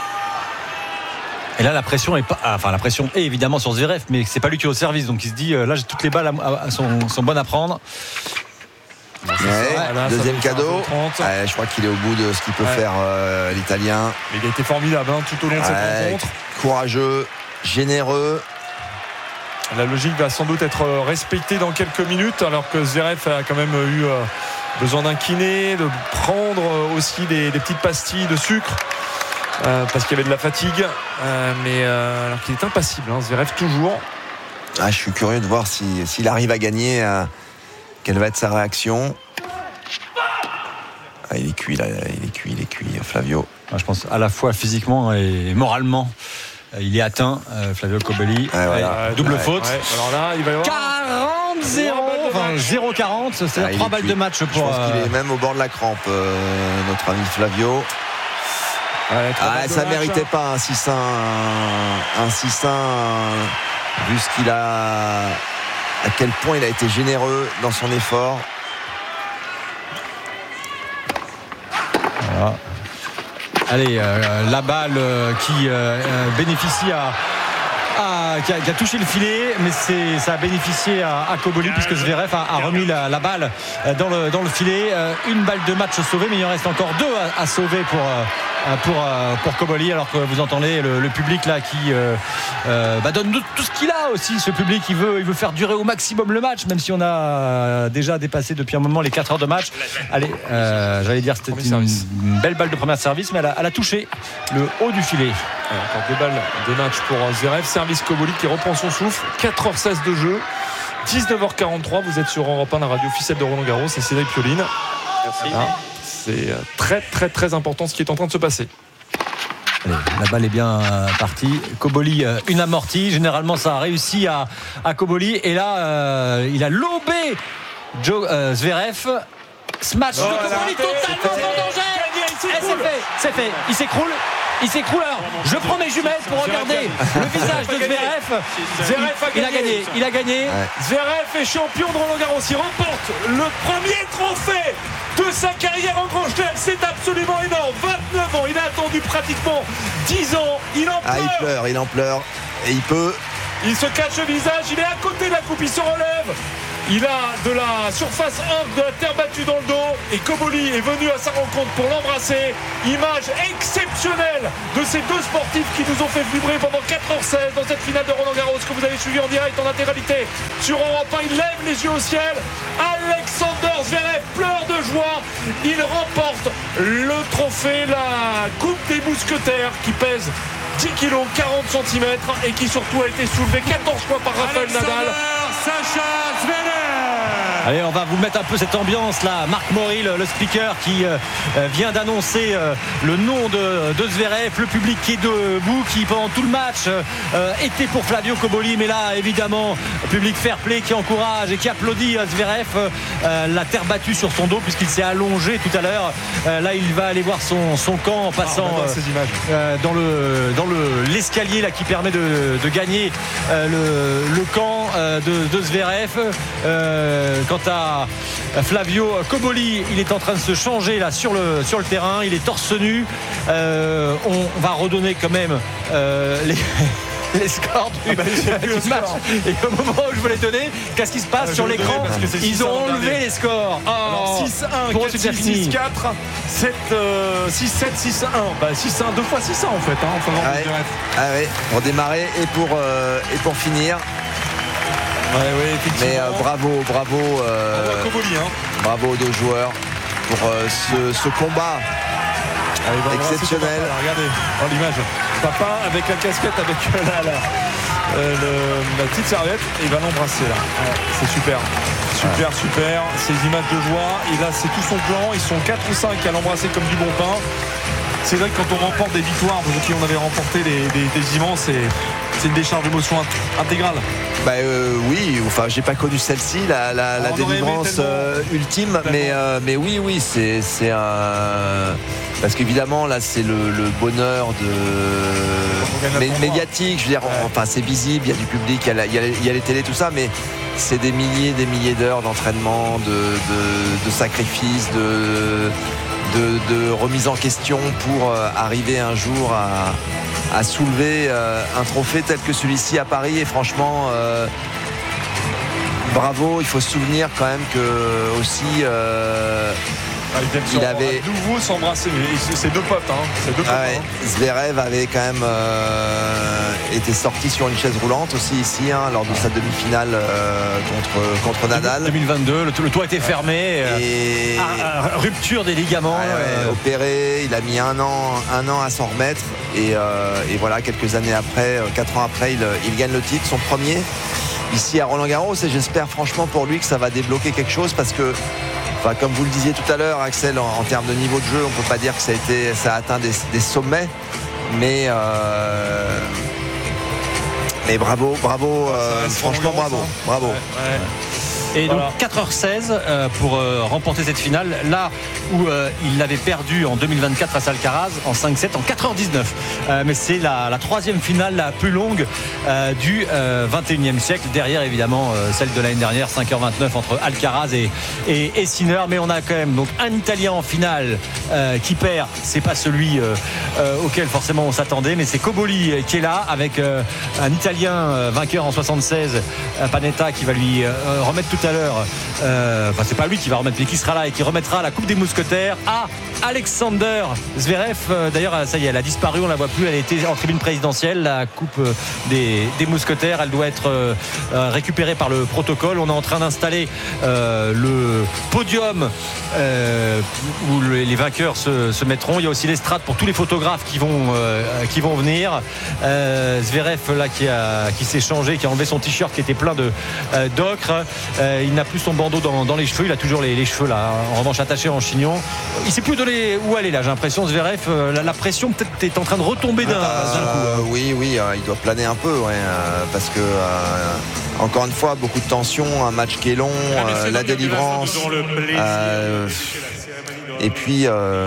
Speaker 1: Et là, la pression est pas, ah, enfin la pression est évidemment sur Zverev, mais c'est pas lui qui est au service, donc il se dit euh, là, j'ai toutes les balles à, à- sont, sont bonnes à prendre.
Speaker 2: Ouais,
Speaker 3: Voilà, ça
Speaker 2: deuxième
Speaker 3: doit faire
Speaker 2: cadeau.
Speaker 3: un trente.
Speaker 2: Ouais, je crois qu'il est au bout de ce qu'il peut
Speaker 3: Ouais.
Speaker 2: faire euh, l'Italien.
Speaker 3: Mais il a été formidable hein, tout au long de cette
Speaker 2: Ouais,
Speaker 3: rencontre.
Speaker 2: courageux, généreux.
Speaker 3: La logique va sans doute être respectée dans quelques minutes, alors que Zverev a quand même eu euh, besoin d'un kiné, de prendre aussi des, des petites pastilles de sucre, euh, parce qu'il y avait de la fatigue. Euh, mais euh, alors qu'il est impassible, hein, Zverev toujours.
Speaker 2: Ah, je suis curieux de voir si- s'il arrive à gagner. euh, quelle va être sa réaction. Ah, il est cuit là, il est cuit, il est cuit, Flavio.
Speaker 1: Moi, je pense à la fois physiquement et moralement, euh, il est atteint, euh, Flavio Cobolli.
Speaker 2: Ouais, voilà.
Speaker 1: Ouais, double
Speaker 2: Ouais,
Speaker 1: faute.
Speaker 3: Ouais, alors là, il va y avoir
Speaker 1: quarante zéro, enfin zéro quarante, c'est-à-dire
Speaker 2: Ah, il
Speaker 1: trois
Speaker 2: est
Speaker 1: balles
Speaker 2: cuit.
Speaker 1: de match
Speaker 2: Je
Speaker 1: pour.
Speaker 2: pense qu'il
Speaker 1: euh,
Speaker 2: est même au bord de la crampe, euh, notre ami Flavio.
Speaker 3: Ouais, trois
Speaker 2: Ah,
Speaker 3: balles de
Speaker 2: ça
Speaker 3: match.
Speaker 2: méritait pas un six un, un six un, vu ce qu'il a, à quel point il a été généreux dans son effort.
Speaker 1: Voilà. Allez, euh, la balle euh, qui euh, euh, bénéficie à. à- qui, a, qui a touché le filet, mais c'est, ça a bénéficié à, à Cobolli puisque Zverev a, a remis la, la balle euh, dans le, dans le filet. Euh, une balle de match sauvée, mais il en reste encore deux à, à sauver pour, euh, pour, euh, pour Cobolli. Alors que vous entendez le, le public là qui euh, euh, bah donne tout ce qu'il a aussi. Ce public, il veut, il veut faire durer au maximum le match, même si on a euh, déjà dépassé depuis un moment les quatre heures de match. Allez, euh, j'allais dire c'était
Speaker 3: Premier
Speaker 1: une,
Speaker 3: service.
Speaker 1: une belle balle de premier service, mais elle a, elle a touché le haut du filet.
Speaker 3: Ouais, encore deux balles de match pour Zverev. Service Cobolli qui reprend son souffle. quatre heures seize de jeu. dix-neuf heures quarante-trois. Vous êtes sur Europe un, la radio officielle de Roland Garros. C'est Cédric Pioline. Merci. C'est très très très important ce qui est en train de se passer.
Speaker 1: Allez, la balle est bien euh, partie. Cobolli, euh, une amortie. Généralement, ça a réussi à, à Cobolli. Et là, euh, il a lobé Joe, euh, Zverev. Smash
Speaker 3: Oh,
Speaker 1: de
Speaker 3: elle a
Speaker 1: Cobolli
Speaker 3: raté,
Speaker 1: totalement
Speaker 3: c'est
Speaker 1: en danger.
Speaker 3: gagné, il
Speaker 1: Et c'est
Speaker 3: s'écroule.
Speaker 1: fait, c'est fait. Il s'écroule. il s'écroule. Alors, je prends mes jumelles pour regarder le visage de Zverev.
Speaker 3: Zverev a
Speaker 1: Il a
Speaker 3: gagné.
Speaker 1: gagné, il a gagné.
Speaker 3: Ouais. Zverev est champion de Roland-Garros. Il remporte le premier trophée de sa carrière en Grand Chelem. C'est absolument énorme. vingt-neuf ans, il a attendu pratiquement dix ans. Il en pleure.
Speaker 2: Ah, il pleure, il en pleure. Et il peut.
Speaker 3: Il se cache le visage, il est à côté de la coupe, il se relève. Il a de la surface un, de la terre battue dans le dos. Et Cobolli est venu à sa rencontre pour l'embrasser. Image exceptionnelle de ces deux sportifs qui nous ont fait vibrer pendant quatre heures seize dans cette finale de Roland-Garros que vous avez suivi en direct en intégralité sur Europe un. Il lève les yeux au ciel. Alexander Zverev pleure de joie. Il remporte le trophée, la Coupe des Mousquetaires qui pèse dix kilos, quarante centimètres et qui surtout a été soulevé quatorze fois par Rafael Nadal.
Speaker 20: Sacha Zverev.
Speaker 1: Allez, on va vous mettre un peu cette ambiance là. Marc Maury, le, le speaker qui euh, vient d'annoncer euh, le nom de, de Zverev, le public qui est debout, qui pendant tout le match euh, était pour Flavio Cobolli, mais là évidemment public fair play qui encourage et qui applaudit euh, Zverev, euh, la terre battue sur son dos puisqu'il s'est allongé tout à l'heure. Euh, là il va aller voir son, son camp en passant
Speaker 3: ah, ces images.
Speaker 1: Euh, dans le dans le l'escalier là qui permet de, de gagner euh, le, le camp euh, de, de Zverev. Euh, quant à Flavio Cobolli, il est en train de se changer là sur le, sur le terrain, il est torse nu. Euh, on va redonner quand même euh, les les scores du, ah bah, du match. Et au moment où je voulais donner, qu'est-ce qui se passe euh, sur l'écran? Ils ont enlevé les scores.
Speaker 3: Oh, alors six un, quatre six, six quatre, sept, six sept, six un. Bah, six un, deux fois six un en fait. Hein, en faveur
Speaker 2: ah, ouais. ah ouais, pour démarrer et pour, euh, et pour finir.
Speaker 3: Ouais, ouais,
Speaker 2: mais euh, bravo, bravo, euh,
Speaker 3: Cobolli, hein.
Speaker 2: bravo aux deux joueurs pour euh, ce, ce combat. Allez, bon, exceptionnel.
Speaker 3: Papa, regardez oh, l'image. Papa avec la casquette, avec la, la, euh, le, la petite serviette, et il va l'embrasser là. Ouais, c'est super. Super, ouais. super. Ces images de joie. Et là, c'est tout son plan. Ils sont quatre ou cinq à l'embrasser comme du bon pain. C'est vrai que quand on remporte des victoires, pour qui on avait remporté des, des, des immenses, c'est, c'est une décharge d'émotion intégrale.
Speaker 2: Bah euh, oui, enfin j'ai pas connu celle-ci, la, la, la délivrance euh, ultime, tellement. mais euh, mais oui oui c'est c'est un parce qu'évidemment là c'est le, le bonheur de mé- médiatique, je veux dire, ouais. Enfin c'est visible, il y a du public, il y a, la, il y a, il y a les télés, tout ça, mais c'est des milliers, des milliers d'heures d'entraînement, de, de, de sacrifices, de De, de remise en question pour euh, arriver un jour à, à soulever euh, un trophée tel que celui-ci à Paris. Et franchement, euh, bravo. Il faut se souvenir quand même que aussi euh,
Speaker 3: ah, il, il avait à nouveau s'embrasser. C'est deux potes, hein. C'est deux potes,
Speaker 2: ah ouais.
Speaker 3: hein.
Speaker 2: Zverev avait quand même euh, été sorti sur une chaise roulante aussi ici hein, lors de sa demi-finale euh, contre contre Nadal.
Speaker 1: deux mille vingt-deux, le, le toit était fermé.
Speaker 2: Et
Speaker 1: euh, rupture des ligaments.
Speaker 2: Ouais, ouais, euh... opéré. Il a mis un an un an à s'en remettre et, euh, et voilà quelques années après, quatre ans après, il, il gagne le titre, son premier ici à Roland-Garros. Et j'espère franchement pour lui que ça va débloquer quelque chose parce que. Enfin, comme vous le disiez tout à l'heure, Axel, en, en termes de niveau de jeu, on ne peut pas dire que ça a, été, ça a atteint des, des sommets, mais, euh, mais bravo, bravo, euh, franchement bravo, bravo. Ouais, ouais.
Speaker 1: Et donc voilà. quatre heures seize euh, pour euh, remporter cette finale, là où euh, il l'avait perdu en deux mille vingt-quatre face à Alcaraz en cinq sept en quatre heures dix-neuf. Euh, mais c'est la, la troisième finale la plus longue euh, du euh, vingt et unième siècle. Derrière évidemment euh, celle de l'année dernière, cinq heures vingt-neuf entre Alcaraz et, et, et Sinner. Mais on a quand même donc un Italien en finale euh, qui perd. C'est pas celui euh, euh, auquel forcément on s'attendait, mais c'est Cobolli euh, qui est là avec euh, un Italien euh, vainqueur en soixante-seize, euh, Panetta, qui va lui euh, remettre tout à l'heure, euh, enfin c'est pas lui qui va remettre, mais qui sera là et qui remettra la Coupe des Mousquetaires à Alexander Zverev. Euh, d'ailleurs ça y est, elle a disparu, on la voit plus, elle était en tribune présidentielle, la Coupe des, des Mousquetaires. Elle doit être euh, récupérée par le protocole. On est en train d'installer euh, le podium euh, où les vainqueurs se, se mettront. Il y a aussi l'estrade pour tous les photographes qui vont, euh, qui vont venir. euh, Zverev là qui, a, qui s'est changé, qui a enlevé son t-shirt qui était plein de, euh, d'ocre. euh, Il n'a plus son bandeau dans, dans les cheveux. Il a toujours les, les cheveux là, en revanche attachés en chignon. Il ne sait plus donner où aller là. J'ai l'impression Zverev, euh, la, la pression peut-être est en train de retomber d'un,
Speaker 2: euh,
Speaker 1: d'un coup.
Speaker 2: Euh, oui, oui, euh, il doit planer un peu, ouais, euh, parce que euh, encore une fois, beaucoup de tension, un match qui est long, euh, la délivrance. Euh, et puis. Euh,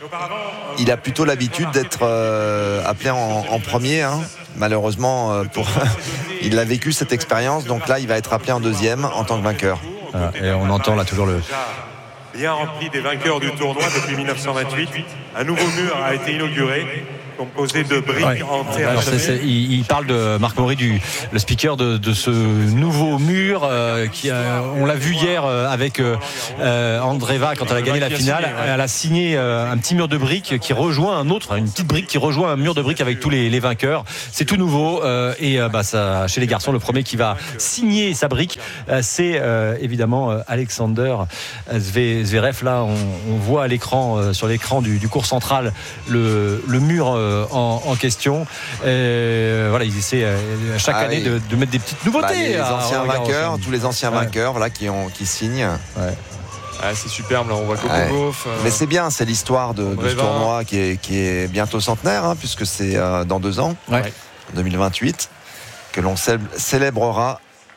Speaker 2: il a plutôt l'habitude d'être euh, appelé en, en premier. Hein. Malheureusement, euh, pour il a vécu cette expérience, donc là, il va être appelé en deuxième en tant que vainqueur.
Speaker 1: Voilà, et on entend là toujours le...
Speaker 20: Bien rempli des vainqueurs du tournoi depuis mille neuf cent vingt-huit. Un nouveau mur a été inauguré, composé de briques ouais. en terre.
Speaker 1: Alors, c'est, c'est, il, il parle de Marc Maury, du, le speaker de, de ce nouveau mur euh, qui a, on l'a vu hier euh, avec euh, Andreeva quand elle a gagné la finale. Elle a signé euh, un petit mur de briques qui rejoint un autre, une petite brique qui rejoint un mur de briques avec tous les, les vainqueurs. C'est tout nouveau euh, et euh, bah, ça, chez les garçons, le premier qui va signer sa brique, euh, c'est euh, évidemment euh, Alexander Zverev. Là, on, on voit à l'écran, euh, sur l'écran du, du cours central, le, le mur euh, En, en question. Et voilà, ils essaient euh, chaque ah année oui. de, de mettre des petites nouveautés.
Speaker 2: Bah, les anciens vainqueurs, tous les anciens ouais. vainqueurs là, qui, ont, qui signent.
Speaker 3: Ouais. Ah, c'est superbe, là on voit Coco ouais. Gauff. Euh...
Speaker 2: Mais c'est bien, c'est l'histoire de, de ce tournoi qui est, qui est bientôt centenaire, hein, puisque c'est euh, dans deux ans,
Speaker 1: ouais.
Speaker 2: deux mille vingt-huit, que l'on célébrera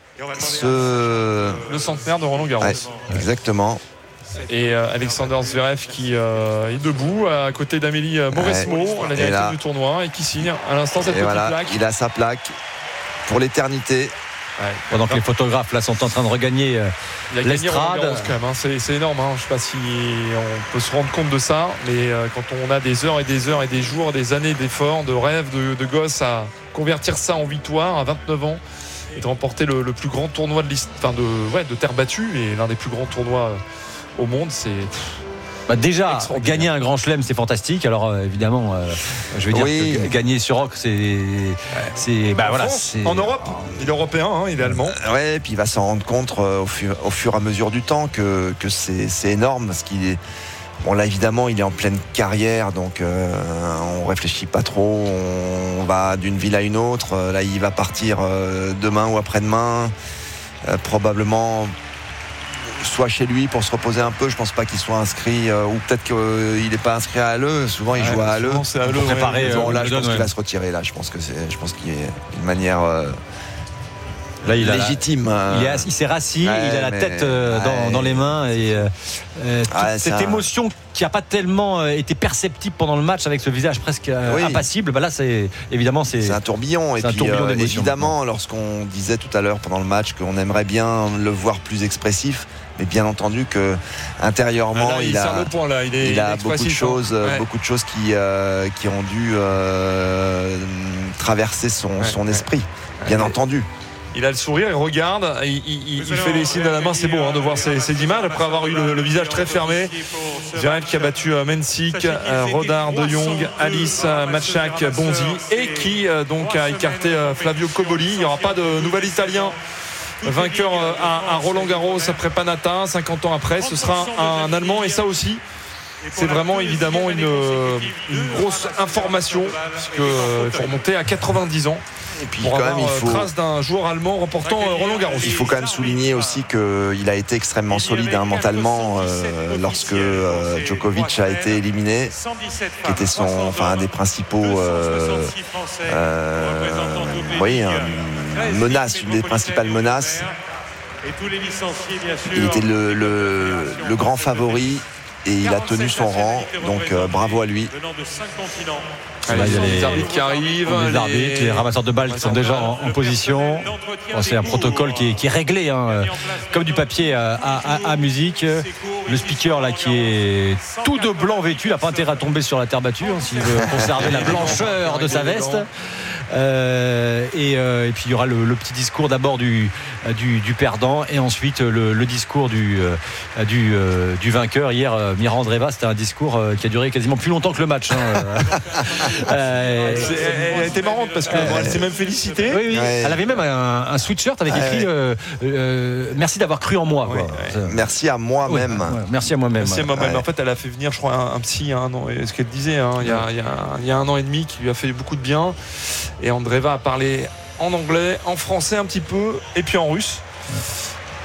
Speaker 2: ce...
Speaker 3: le centenaire de Roland Garros.
Speaker 2: Ouais, exactement.
Speaker 3: Et euh, Alexander Zverev qui euh, est debout à côté d'Amélie Mauresmo, ouais. la directrice du tournoi, et qui signe à l'instant cette et petite
Speaker 2: voilà,
Speaker 3: plaque.
Speaker 2: Il a sa plaque pour l'éternité.
Speaker 1: Ouais. Pendant que les photographes là sont en train de regagner euh, l'estrade.
Speaker 3: Quand même, hein. c'est, c'est énorme. Hein. Je ne sais pas si on peut se rendre compte de ça, mais euh, quand on a des heures et des heures et des jours, des années d'efforts, de rêves, de, de gosses à convertir ça en victoire à vingt-neuf ans et de remporter le, le plus grand tournoi de, enfin de, ouais, de terre battue et l'un des plus grands tournois au monde, c'est
Speaker 1: bah déjà gagner un grand chelem, c'est fantastique. Alors euh, évidemment, euh, je veux dire oui. que gagner sur roc, c'est, c'est bah
Speaker 3: en
Speaker 1: voilà,
Speaker 3: France,
Speaker 1: c'est...
Speaker 3: en Europe, il est européen, hein, il est allemand.
Speaker 2: Euh, ouais, et puis il va s'en rendre compte euh, au, fur, au fur et à mesure du temps que que c'est, c'est énorme, parce qu'il est bon là évidemment il est en pleine carrière, donc euh, on réfléchit pas trop, on va d'une ville à une autre. Là il va partir euh, demain ou après-demain, euh, probablement. Soit chez lui pour se reposer un peu, je pense pas qu'il soit inscrit, euh, ou peut-être qu'il n'est pas inscrit à Halle. Souvent il ouais, joue à Halle
Speaker 3: c'est à pour
Speaker 2: préparer.
Speaker 3: Ouais,
Speaker 2: bon, là, je pense
Speaker 3: ouais.
Speaker 2: qu'il va se retirer. Là, je pense que c'est, je pense qu'il est une manière euh,
Speaker 1: là, il
Speaker 2: légitime.
Speaker 1: A, il, est, il s'est rassis, ouais, il a la mais, tête euh, dans, ouais. dans les mains et euh, euh, ouais, cette ça... émotion qui n'a pas tellement euh, été perceptible pendant le match avec ce visage presque euh, oui. impassible. Bah là, c'est évidemment c'est,
Speaker 2: c'est un tourbillon.
Speaker 1: C'est
Speaker 2: et
Speaker 1: un
Speaker 2: puis
Speaker 1: tourbillon
Speaker 2: euh,
Speaker 1: d'émotions.
Speaker 2: Évidemment, lorsqu'on disait tout à l'heure pendant le match qu'on aimerait bien le voir plus expressif. Mais bien entendu que intérieurement
Speaker 3: ah là, il,
Speaker 2: il a,
Speaker 3: le point, là. Il est,
Speaker 2: il a
Speaker 3: il
Speaker 2: beaucoup de choses,
Speaker 3: ouais.
Speaker 2: beaucoup de choses qui euh, qui ont dû euh, traverser son, ouais, son ouais. esprit. Bien ouais. entendu.
Speaker 3: Il a le sourire, il regarde, il, il, il fait des signes de la main, c'est beau hein, de voir ces, ces images après avoir eu le, le visage très fermé. Zverev qui a battu euh, Mensik, euh, Rodard, De Jong, Alice, euh, Matchak, Bonzi et qui euh, donc a écarté euh, Flavio Cobolli. Il n'y aura pas de nouvel Italien vainqueur euh, à, à Roland Garros après Panatta, cinquante ans après. Ce sera un, un Allemand et ça aussi. C'est vraiment évidemment une, une grosse information puisqu'il euh, faut remonter à quatre-vingt-dix ans.
Speaker 2: Et puis
Speaker 3: pour
Speaker 2: quand
Speaker 3: avoir
Speaker 2: même, il faut
Speaker 3: trace d'un joueur allemand remportant euh, Roland Garros.
Speaker 2: Il faut quand même souligner aussi qu'il a été extrêmement solide hein, mentalement euh, lorsque euh, Djokovic a été éliminé, qui était son, enfin un des principaux, euh, euh, oui, une menace, une des principales menaces. Il était le, le, le grand favori. Et il a tenu son rang, donc euh, bravo à lui.
Speaker 3: Allez, il y a les, les arbitres qui arrivent,
Speaker 1: les, les arbitres, les ramasseurs de balles qui sont déjà en, en position. Bon, c'est un protocole qui est, qui est réglé, hein, comme du papier à, à, à musique. Le speaker là qui est tout de blanc vêtu, il n'a pas intérêt à tomber sur la terre battue hein, s'il veut conserver la blancheur de sa veste. Euh, et, euh, et puis il y aura le, le petit discours d'abord du, du, du perdant et ensuite le, le discours du, euh, du, euh, du vainqueur. Hier, euh, Mira Andreeva, c'était un discours euh, qui a duré quasiment plus longtemps que le match. Hein.
Speaker 3: euh, elle, elle était marrante parce qu'elle euh, s'est même félicitée.
Speaker 1: Oui, oui. Ouais. Elle avait même un, un sweatshirt avec écrit euh, euh, merci d'avoir cru en moi.
Speaker 2: Ouais,
Speaker 1: quoi.
Speaker 2: Ouais. Merci à moi-même.
Speaker 1: Ouais, ouais. Merci à moi-même.
Speaker 3: Merci à moi-même. Ouais. En fait, elle a fait venir, je crois, un, un psy, un an, ce qu'elle disait, hein, il, y a, il, y a, il y a un an et demi, qui lui a fait beaucoup de bien. Et Andreeva a parlé en anglais, en français un petit peu, et puis en russe.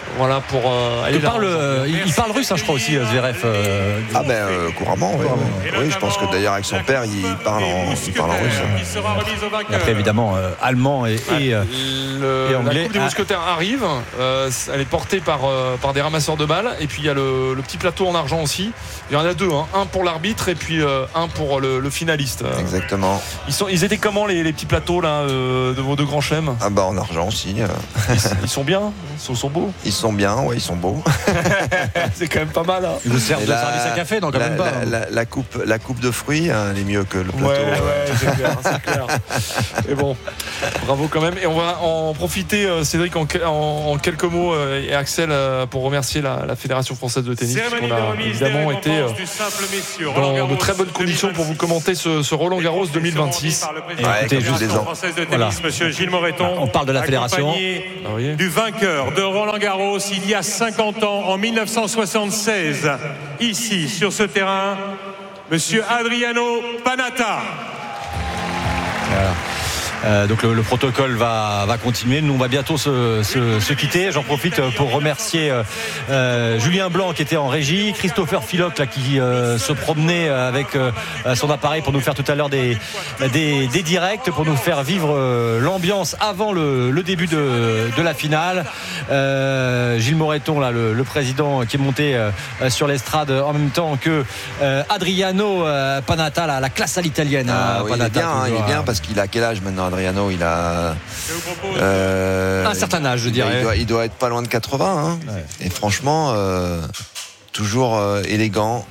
Speaker 3: Voilà pour euh, aller
Speaker 1: il parle, euh, il, il parle russe, hein, je crois aussi, Zverev. Euh,
Speaker 2: ah ben euh, couramment, oui, oui. oui. Je pense que d'ailleurs avec son père, il parle en, il parle en russe.
Speaker 1: Et après évidemment euh, allemand et, et, euh,
Speaker 3: le,
Speaker 1: et anglais.
Speaker 3: La Coupe des Mousquetaires arrive. Euh, elle est portée par euh, par des ramasseurs de balles. Et puis il y a le, le petit plateau en argent aussi. Il y en a deux, hein. Un pour l'arbitre et puis euh, un pour le, le finaliste.
Speaker 2: Exactement.
Speaker 3: Ils sont, ils étaient comment les, les petits plateaux là euh, de vos deux grands chelems?
Speaker 2: Ah bah en argent aussi. Euh.
Speaker 3: Ils, ils sont bien, ils sont, sont beaux.
Speaker 2: Ils sont bien, ouais, ils sont beaux.
Speaker 3: C'est quand même pas mal. Hein.
Speaker 1: Ils vous servent de service à café, donc quand
Speaker 2: la,
Speaker 1: même pas.
Speaker 2: La,
Speaker 1: hein.
Speaker 2: la, la coupe, la coupe de fruits, hein, elle est mieux que le plateau.
Speaker 3: Ouais, ouais, c'est clair, c'est clair. Et bon, bravo quand même. Et on va en profiter, Cédric, en, en, en quelques mots, et Axel, pour remercier la, la Fédération française de tennis, parce qu'on a évidemment été dans de très bonnes conditions pour vous commenter ce, ce Roland Garros deux mille vingt-six.
Speaker 20: Et écoutez, juste les ans. Française de tennis, voilà. Monsieur Gilles Moreton.
Speaker 1: On parle de la fédération.
Speaker 20: Ah oui. Du vainqueur de Roland Garros il y a cinquante ans, en mille neuf cent soixante-seize, ici sur ce terrain, Monsieur Adriano Panatta.
Speaker 1: Voilà. Euh, donc le, le protocole va, va continuer. Nous on va bientôt se, se, se quitter. J'en profite pour remercier euh, euh, Julien Blanc qui était en régie, Christopher Philoc là, qui euh, se promenait avec euh, son appareil pour nous faire tout à l'heure des, des, des directs, pour nous faire vivre euh, l'ambiance avant le, le début de, de la finale. Euh, Gilles Moreton là, le, le président qui est monté euh, sur l'estrade en même temps que euh, Adriano euh, Panatta, la, la classe à l'italienne.
Speaker 2: Ah,
Speaker 1: hein,
Speaker 2: oui,
Speaker 1: Panatta,
Speaker 2: il est bien, hein, il est bien parce qu'il a quel âge maintenant? Adriano, il a
Speaker 1: euh, un certain âge, je dirais.
Speaker 2: Il doit, il doit être pas loin de quatre-vingts. Hein. Ouais. Et franchement, euh, toujours euh, élégant.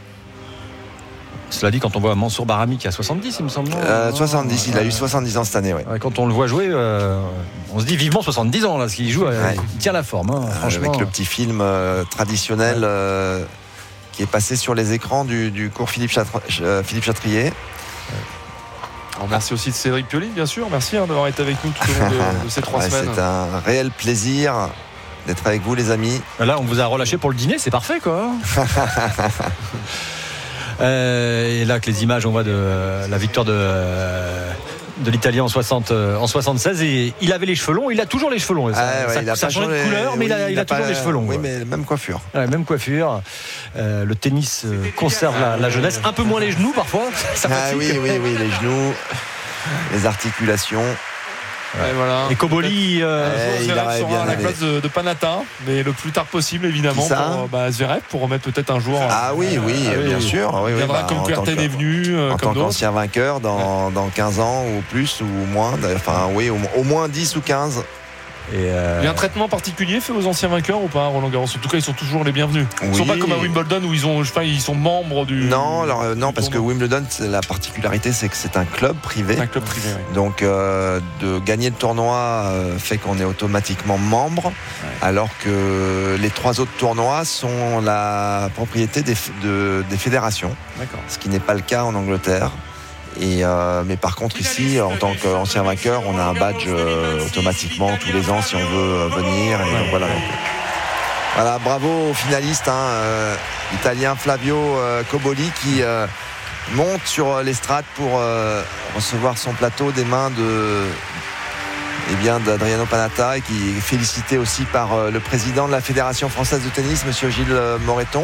Speaker 1: Cela dit, quand on voit Mansour Barami qui a soixante-dix, il me semble.
Speaker 2: Euh, soixante-dix, il a eu soixante-dix ans cette année. Ouais.
Speaker 1: Ouais, quand on le voit jouer, euh, on se dit vivement soixante-dix ans, là, ce qu'il joue, ouais. Il tient la forme. Hein, franchement.
Speaker 2: Avec le petit film euh, traditionnel euh, qui est passé sur les écrans du, du cours Philippe, Chatra, Philippe Chatrier. Ouais.
Speaker 3: Alors, merci aussi de Cédric Pioline, bien sûr. Merci hein, d'avoir été avec nous tout au long de, de ces trois ouais, semaines.
Speaker 2: C'est un réel plaisir d'être avec vous, les amis.
Speaker 1: Là, on vous a relâché pour le dîner, c'est parfait, quoi. euh, et là, que les images, on voit de euh, la victoire de, euh, de l'Italien en, soixante, euh, en soixante-seize. Et il avait les cheveux longs, il a toujours les cheveux longs. Ça,
Speaker 2: ah, ouais,
Speaker 1: ça,
Speaker 2: il a
Speaker 1: ça
Speaker 2: pas
Speaker 1: change
Speaker 2: changé
Speaker 1: de couleur, mais oui, il a, il il a, a toujours pas, les cheveux longs.
Speaker 2: Oui,
Speaker 1: ouais.
Speaker 2: mais même coiffure.
Speaker 1: Ouais, même coiffure. Euh, le tennis euh, conserve la, la jeunesse. Un peu moins les genoux, parfois. Ça
Speaker 2: ah oui, oui, oui, les genoux. Les articulations.
Speaker 3: Ouais, voilà.
Speaker 1: Et Koboli
Speaker 3: euh, ouais, Zverev sera à la place de, de Panatta, mais le plus tard possible évidemment pour bah, Zverev, pour remettre peut-être un jour.
Speaker 2: Ah oui, oui,
Speaker 3: ah,
Speaker 2: bien
Speaker 3: oui,
Speaker 2: sûr. Oui,
Speaker 3: il
Speaker 2: oui,
Speaker 3: viendra
Speaker 2: bah,
Speaker 3: comme Kuerten est venu. Euh,
Speaker 2: en
Speaker 3: comme
Speaker 2: tant qu'ancien vainqueur dans, dans quinze ans ou plus ou moins. Enfin oui, au, au moins dix ou quinze.
Speaker 1: Et euh...
Speaker 3: Il y a un traitement particulier fait aux anciens vainqueurs ou pas, Roland Garros? En tout cas, ils sont toujours les bienvenus. Ils ne
Speaker 2: oui.
Speaker 3: sont pas comme à Wimbledon où ils ont, je sais pas, ils sont membres du.
Speaker 2: Non, alors, euh, non,
Speaker 3: du
Speaker 2: parce tournoi. Que Wimbledon, la particularité, c'est que c'est un club privé.
Speaker 3: Un club privé. Oui.
Speaker 2: Donc, euh, de gagner le tournoi euh, fait qu'on est automatiquement membre, ouais. alors que les trois autres tournois sont la propriété des, de, des fédérations.
Speaker 3: D'accord.
Speaker 2: Ce qui n'est pas le cas en Angleterre. Et euh, mais par contre ici, en tant qu'ancien vainqueur, on a un badge euh, automatiquement tous les ans si on veut euh, venir. Et donc, voilà. Donc, voilà, bravo aux finalistes, hein, euh, italien Flavio euh, Koboli qui euh, monte sur l'estrade pour euh, recevoir son plateau des mains de eh bien d'Adriano Panatta, et qui est félicité aussi par euh, le président de la Fédération française de tennis, Monsieur Gilles Moreton.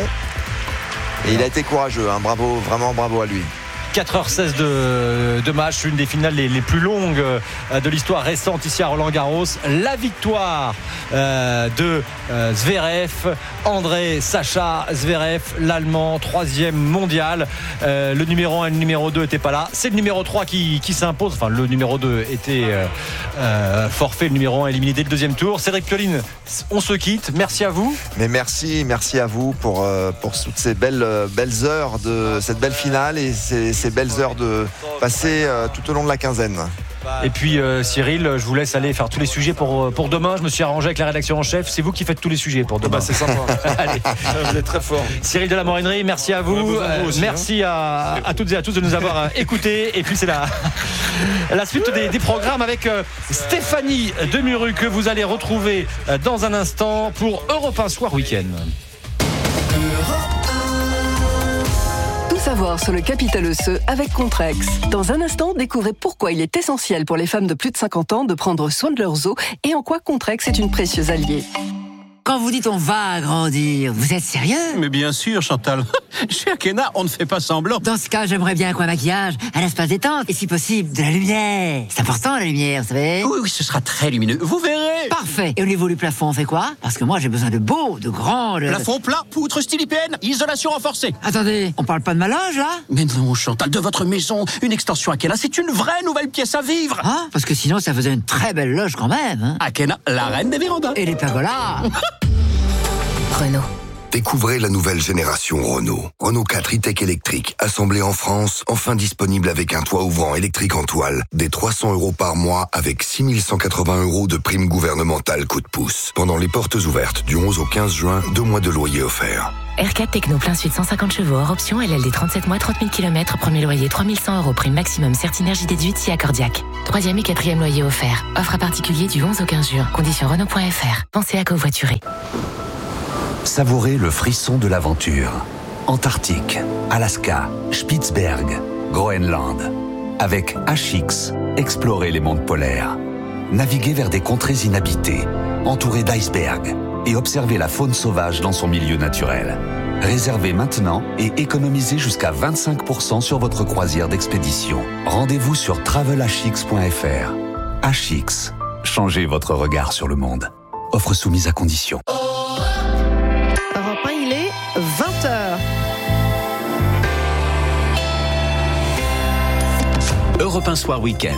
Speaker 2: Et il a été courageux, hein, bravo, vraiment bravo à lui.
Speaker 1: quatre heures seize de, de match, une des finales les, les plus longues de l'histoire récente ici à Roland-Garros. La victoire euh, de euh, Zverev, André Sacha Zverev, l'Allemand, troisième mondial. Euh, le numéro un et le numéro deux n'étaient pas là. C'est le numéro trois qui, qui s'impose. Enfin, le numéro deux était euh, euh, forfait, le numéro un éliminé dès le deuxième tour. Cédric Pioline, on se quitte. Merci à vous.
Speaker 2: Mais merci, merci à vous pour, euh, pour toutes ces belles, belles heures de cette belle finale et ces ces belles heures de passer euh, tout au long de la quinzaine.
Speaker 1: Et puis euh, Cyril, je vous laisse aller faire tous les sujets pour, pour demain. Je me suis arrangé avec la rédaction en chef. C'est vous qui faites tous les sujets pour demain.
Speaker 3: Bah, c'est sympa.
Speaker 1: Allez.
Speaker 3: Vous êtes très fort.
Speaker 1: Cyril de la Morinerie, merci à vous. vous aussi, merci hein. à, à toutes et à tous de nous avoir écoutés. Et puis c'est la, la suite des, des programmes avec euh, Stéphanie Demuru que vous allez retrouver dans un instant pour Europe un Soir Week-end.
Speaker 12: Savoir sur le capital osseux avec Contrex. Dans un instant, découvrez pourquoi il est essentiel pour les femmes de plus de cinquante ans de prendre soin de leurs os et en quoi Contrex est une précieuse alliée.
Speaker 11: Quand vous dites on va grandir, vous êtes sérieux?
Speaker 21: Mais bien sûr, Chantal. Chez Akena, on ne fait pas semblant.
Speaker 11: Dans ce cas, j'aimerais bien quoi, maquillage, un espace détente, et si possible, de la lumière. C'est important, la lumière, vous savez?
Speaker 21: Oui, oui, ce sera très lumineux. Vous verrez.
Speaker 11: Parfait. Et au niveau du plafond, on fait quoi? Parce que moi, j'ai besoin de beau, de grand... De...
Speaker 21: Plafond plat, poutre style I P N, isolation renforcée.
Speaker 11: Attendez, on parle pas de ma loge, là?
Speaker 21: Mais non, Chantal, de votre maison, une extension Akena, c'est une vraie nouvelle pièce à vivre.
Speaker 11: Ah, parce que sinon, ça faisait une très belle loge quand même. Hein.
Speaker 21: Akena, la reine des vérandas.
Speaker 11: Et les pergolas.
Speaker 9: Renault.
Speaker 22: Découvrez la nouvelle génération Renault. Renault quatre e-tech électrique, assemblé en France, enfin disponible avec un toit ouvrant électrique en toile, des trois cents euros par mois avec six mille cent quatre-vingts euros de prime gouvernementale coup de pouce. Pendant les portes ouvertes du onze au quinze juin, deux mois de loyer offerts.
Speaker 9: R quatre Techno plein sud cent cinquante chevaux, hors option, L L D trente-sept mois, trente mille kilomètres, premier loyer trois mille cent euros, prime maximum, Certinergie déduite si accordiaque. Troisième et quatrième loyer offert. Offre à particulier du onze au quinze juin. Conditions Renault point F R. Pensez à covoiturer.
Speaker 23: Savourez le frisson de l'aventure. Antarctique, Alaska, Spitzberg, Groenland. Avec H X, explorez les mondes polaires. Naviguez vers des contrées inhabitées, entourées d'icebergs, et observez la faune sauvage dans son milieu naturel. Réservez maintenant et économisez jusqu'à vingt-cinq pour cent sur votre croisière d'expédition. Rendez-vous sur travel h x point f r. H X, changez votre regard sur le monde. Offre soumise à condition.
Speaker 24: Europe un, il est vingt heures.
Speaker 5: Europe un Soir Week-end.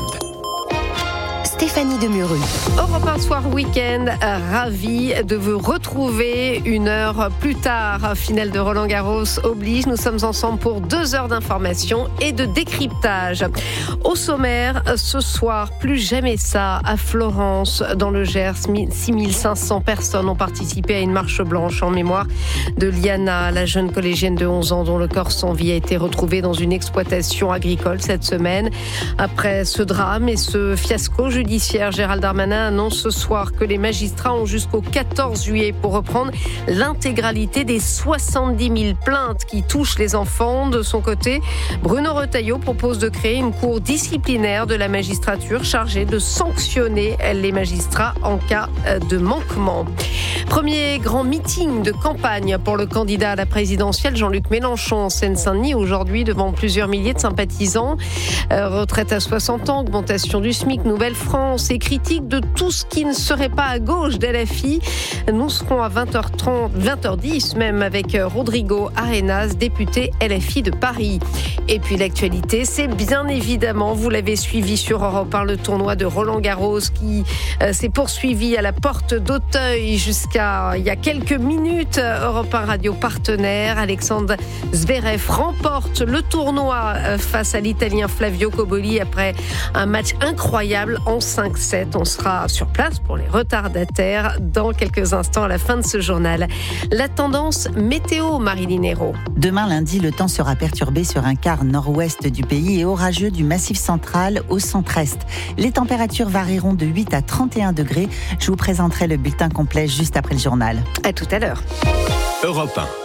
Speaker 4: Stéphanie Demuru.
Speaker 24: Europe un Soir Week-end, ravi de vous retrouver une heure plus tard. Finale de Roland Garros oblige. Nous sommes ensemble pour deux heures d'information et de décryptage. Au sommaire, ce soir, plus jamais ça, à Florence, dans le Gers, six mille cinq cents personnes ont participé à une marche blanche en mémoire de Liana, la jeune collégienne de onze ans dont le corps sans vie a été retrouvé dans une exploitation agricole cette semaine. Après ce drame et ce fiasco judiciaire, Gérald Darmanin annonce ce soir que les magistrats ont jusqu'au quatorze juillet pour reprendre l'intégralité des soixante-dix mille plaintes qui touchent les enfants. De son côté, Bruno Retailleau propose de créer une cour disciplinaire de la magistrature chargée de sanctionner les magistrats en cas de manquement. Premier grand meeting de campagne pour le candidat à la présidentielle Jean-Luc Mélenchon en Seine-Saint-Denis aujourd'hui devant plusieurs milliers de sympathisants. Euh, retraite à soixante ans, augmentation du SMIC, Nouvelle-France et critique de tout ce qui ne serait pas à gauche d'L F I. Nous serons à vingt heures trente, vingt heures dix même avec Rodrigo Arenas, député L F I de Paris. Et puis l'actualité, c'est bien évidemment, vous l'avez suivi sur Europe un, le tournoi de Roland Garros qui euh, s'est poursuivi à la porte d'Auteuil jusqu'à il y a quelques minutes. Europe un Radio partenaire, Alexandre Zverev remporte le tournoi face à l'Italien Flavio Cobolli après un match incroyable en cinq sept. On sera sur place pour les retardataires dans quelques instants à la fin de ce journal. La tendance météo, Marilyn Hérault.
Speaker 25: Demain lundi, le temps sera perturbé sur un quart nord-ouest du pays et orageux du Massif central au centre-est. Les températures varieront de huit à trente et un degrés. Je vous présenterai le bulletin complet juste après le journal.
Speaker 24: À tout à l'heure.
Speaker 5: Europe un.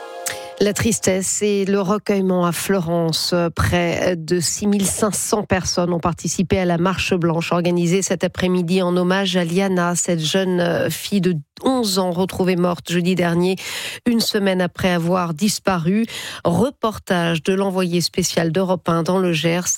Speaker 24: La tristesse et le recueillement à Florence. Près de six mille cinq cents personnes ont participé à la marche blanche organisée cet après-midi en hommage à Liana, cette jeune fille de onze ans retrouvée morte jeudi dernier, une semaine après avoir disparu. Reportage de l'envoyé spécial d'Europe un dans le Gers,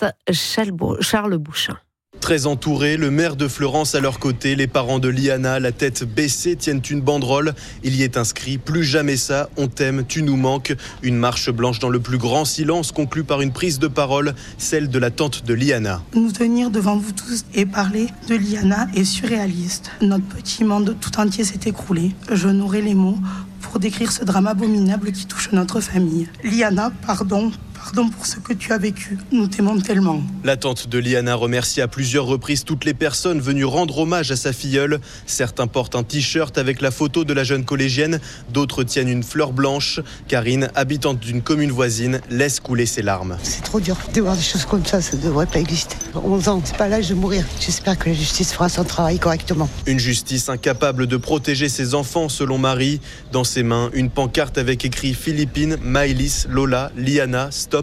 Speaker 24: Charles Bouchin.
Speaker 26: Très entourés, le maire de Florence à leur côté, les parents de Liana, la tête baissée, tiennent une banderole. Il y est inscrit « Plus jamais ça, on t'aime, tu nous manques ». Une marche blanche dans le plus grand silence, conclue par une prise de parole, celle de la tante de Liana.
Speaker 27: Nous tenir devant vous tous et parler de Liana est surréaliste. Notre petit monde tout entier s'est écroulé. Je n'aurai les mots pour décrire ce drame abominable qui touche notre famille. Liana, pardon. Pardon pour ce que tu as vécu, nous t'aimons tellement.
Speaker 26: La tante de Liana remercie à plusieurs reprises toutes les personnes venues rendre hommage à sa filleule. Certains portent un t-shirt avec la photo de la jeune collégienne, d'autres tiennent une fleur blanche. Karine, habitante d'une commune voisine, laisse couler ses larmes.
Speaker 28: C'est trop dur de voir des choses comme ça, ça ne devrait pas exister. onze ans, c'est pas l'âge de mourir. J'espère que la justice fera son travail correctement.
Speaker 26: Une justice incapable de protéger ses enfants, selon Marie. Dans ses mains, une pancarte avec écrit Philippines, Maëlys, Lola, Liana, Stop.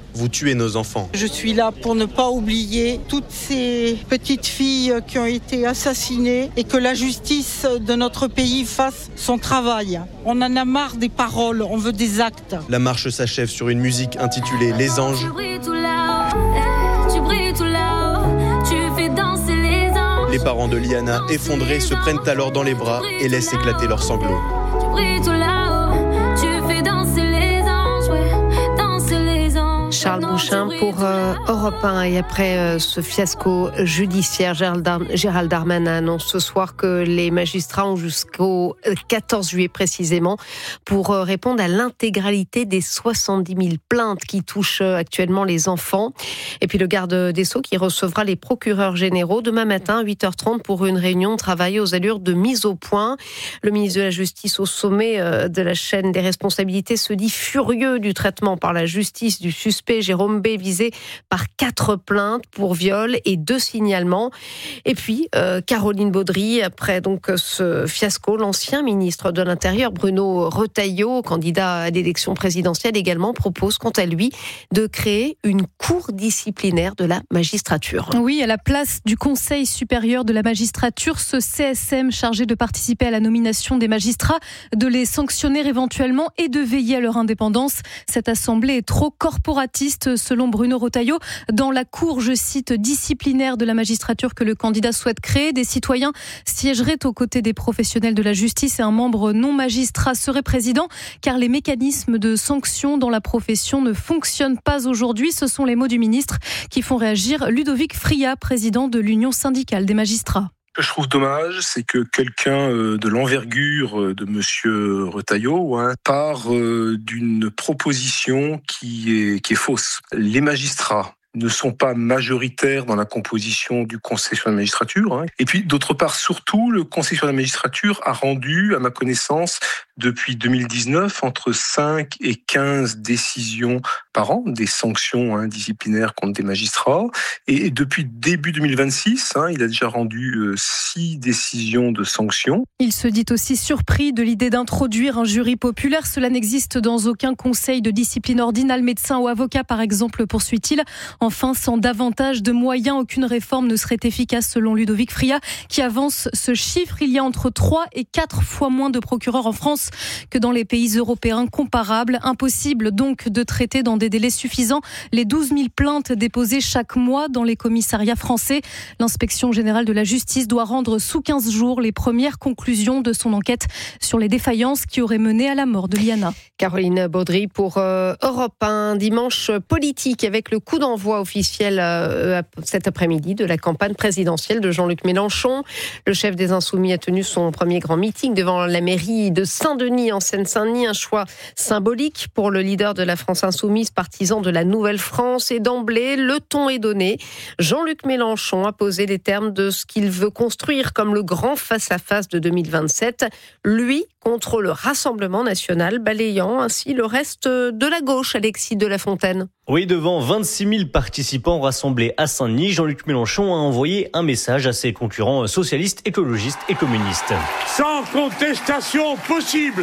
Speaker 26: vous tuez nos enfants.
Speaker 6: Je suis là pour ne pas oublier toutes ces petites filles qui ont été assassinées et que la justice de notre pays fasse son travail. On en a marre des paroles, on veut des actes.
Speaker 26: La marche s'achève sur une musique intitulée Les Anges.
Speaker 7: Tu brilles tout là, tu brilles tout là, tu fais danser les anges.
Speaker 26: Les parents de Liana, effondrés, se prennent alors dans les bras et laissent éclater leurs sanglots.
Speaker 7: Tu brilles tout là, tu fais danser les anges, ouais, danser les anges.
Speaker 24: Charles Bouchin pour euh, Europe un. Et après euh, ce fiasco judiciaire, Gérald, Dar- Gérald Darmanin annonce ce soir que les magistrats ont jusqu'au quatorze juillet précisément pour euh, répondre à l'intégralité des soixante-dix mille plaintes qui touchent euh, actuellement les enfants. Et puis le garde des Sceaux qui recevra les procureurs généraux demain matin à huit heures trente pour une réunion de travail aux allures de mise au point. Le ministre de la Justice au sommet euh, de la chaîne des responsabilités se dit furieux du traitement par la justice du suspect Jérôme B, visé par quatre plaintes pour viol et deux signalements. Et puis, euh, Caroline Baudry, après donc ce fiasco, l'ancien ministre de l'Intérieur, Bruno Retailleau, candidat à l'élection présidentielle également, propose quant à lui de créer une cour disciplinaire de la magistrature.
Speaker 8: Oui, à la place du Conseil supérieur de la magistrature, ce C S M chargé de participer à la nomination des magistrats, de les sanctionner éventuellement et de veiller à leur indépendance. Cette assemblée est trop corporatiste, selon Bruno Retailleau. Dans la cour, je cite, disciplinaire de la magistrature que le candidat souhaite créer, des citoyens siégeraient aux côtés des professionnels de la justice et un membre non magistrat serait président, car les mécanismes de sanction dans la profession ne fonctionnent pas aujourd'hui. Ce sont les mots du ministre qui font réagir Ludovic Friat, président de l'Union syndicale des magistrats.
Speaker 10: Ce que je trouve dommage, c'est que quelqu'un de l'envergure de monsieur Retailleau hein, part d'une proposition qui est, qui est fausse. Les magistrats ne sont pas majoritaires dans la composition du Conseil sur la magistrature. Hein. Et puis, d'autre part, surtout, le Conseil sur la magistrature a rendu, à ma connaissance, depuis deux mille dix-neuf, entre cinq et quinze décisions par an, des sanctions hein, disciplinaires contre des magistrats. Et depuis début deux mille vingt-six, hein, il a déjà rendu euh, six décisions de sanctions.
Speaker 8: Il se dit aussi surpris de l'idée d'introduire un jury populaire. Cela n'existe dans aucun conseil de discipline ordinale, médecin ou avocat, par exemple, poursuit-il. Enfin, sans davantage de moyens, aucune réforme ne serait efficace selon Ludovic Friat, qui avance ce chiffre. Il y a entre trois et quatre fois moins de procureurs en France que dans les pays européens comparables. Impossible donc de traiter dans des délais suffisants les douze mille plaintes déposées chaque mois dans les commissariats français. L'inspection générale de la justice doit rendre sous quinze jours les premières conclusions de son enquête sur les défaillances qui auraient mené à la mort de Liana.
Speaker 24: Caroline Baudry pour euh, Europe un. Dimanche politique avec le coup d'envoi officiel euh, cet après-midi de la campagne présidentielle de Jean-Luc Mélenchon. Le chef des Insoumis a tenu son premier grand meeting devant la mairie de Saint-Denis en Seine-Saint-Denis. Un choix symbolique pour le leader de la France Insoumise, partisan de la Nouvelle-France. Et d'emblée, le ton est donné. Jean-Luc Mélenchon a posé les termes de ce qu'il veut construire comme le grand face-à-face de deux mille vingt-sept. Lui contre le Rassemblement national, balayant ainsi le reste de la gauche, Alexis de la Fontaine.
Speaker 13: Oui, devant vingt-six mille participants rassemblés à Saint-Denis, Jean-Luc Mélenchon a envoyé un message à ses concurrents socialistes, écologistes et communistes.
Speaker 15: Sans contestation possible,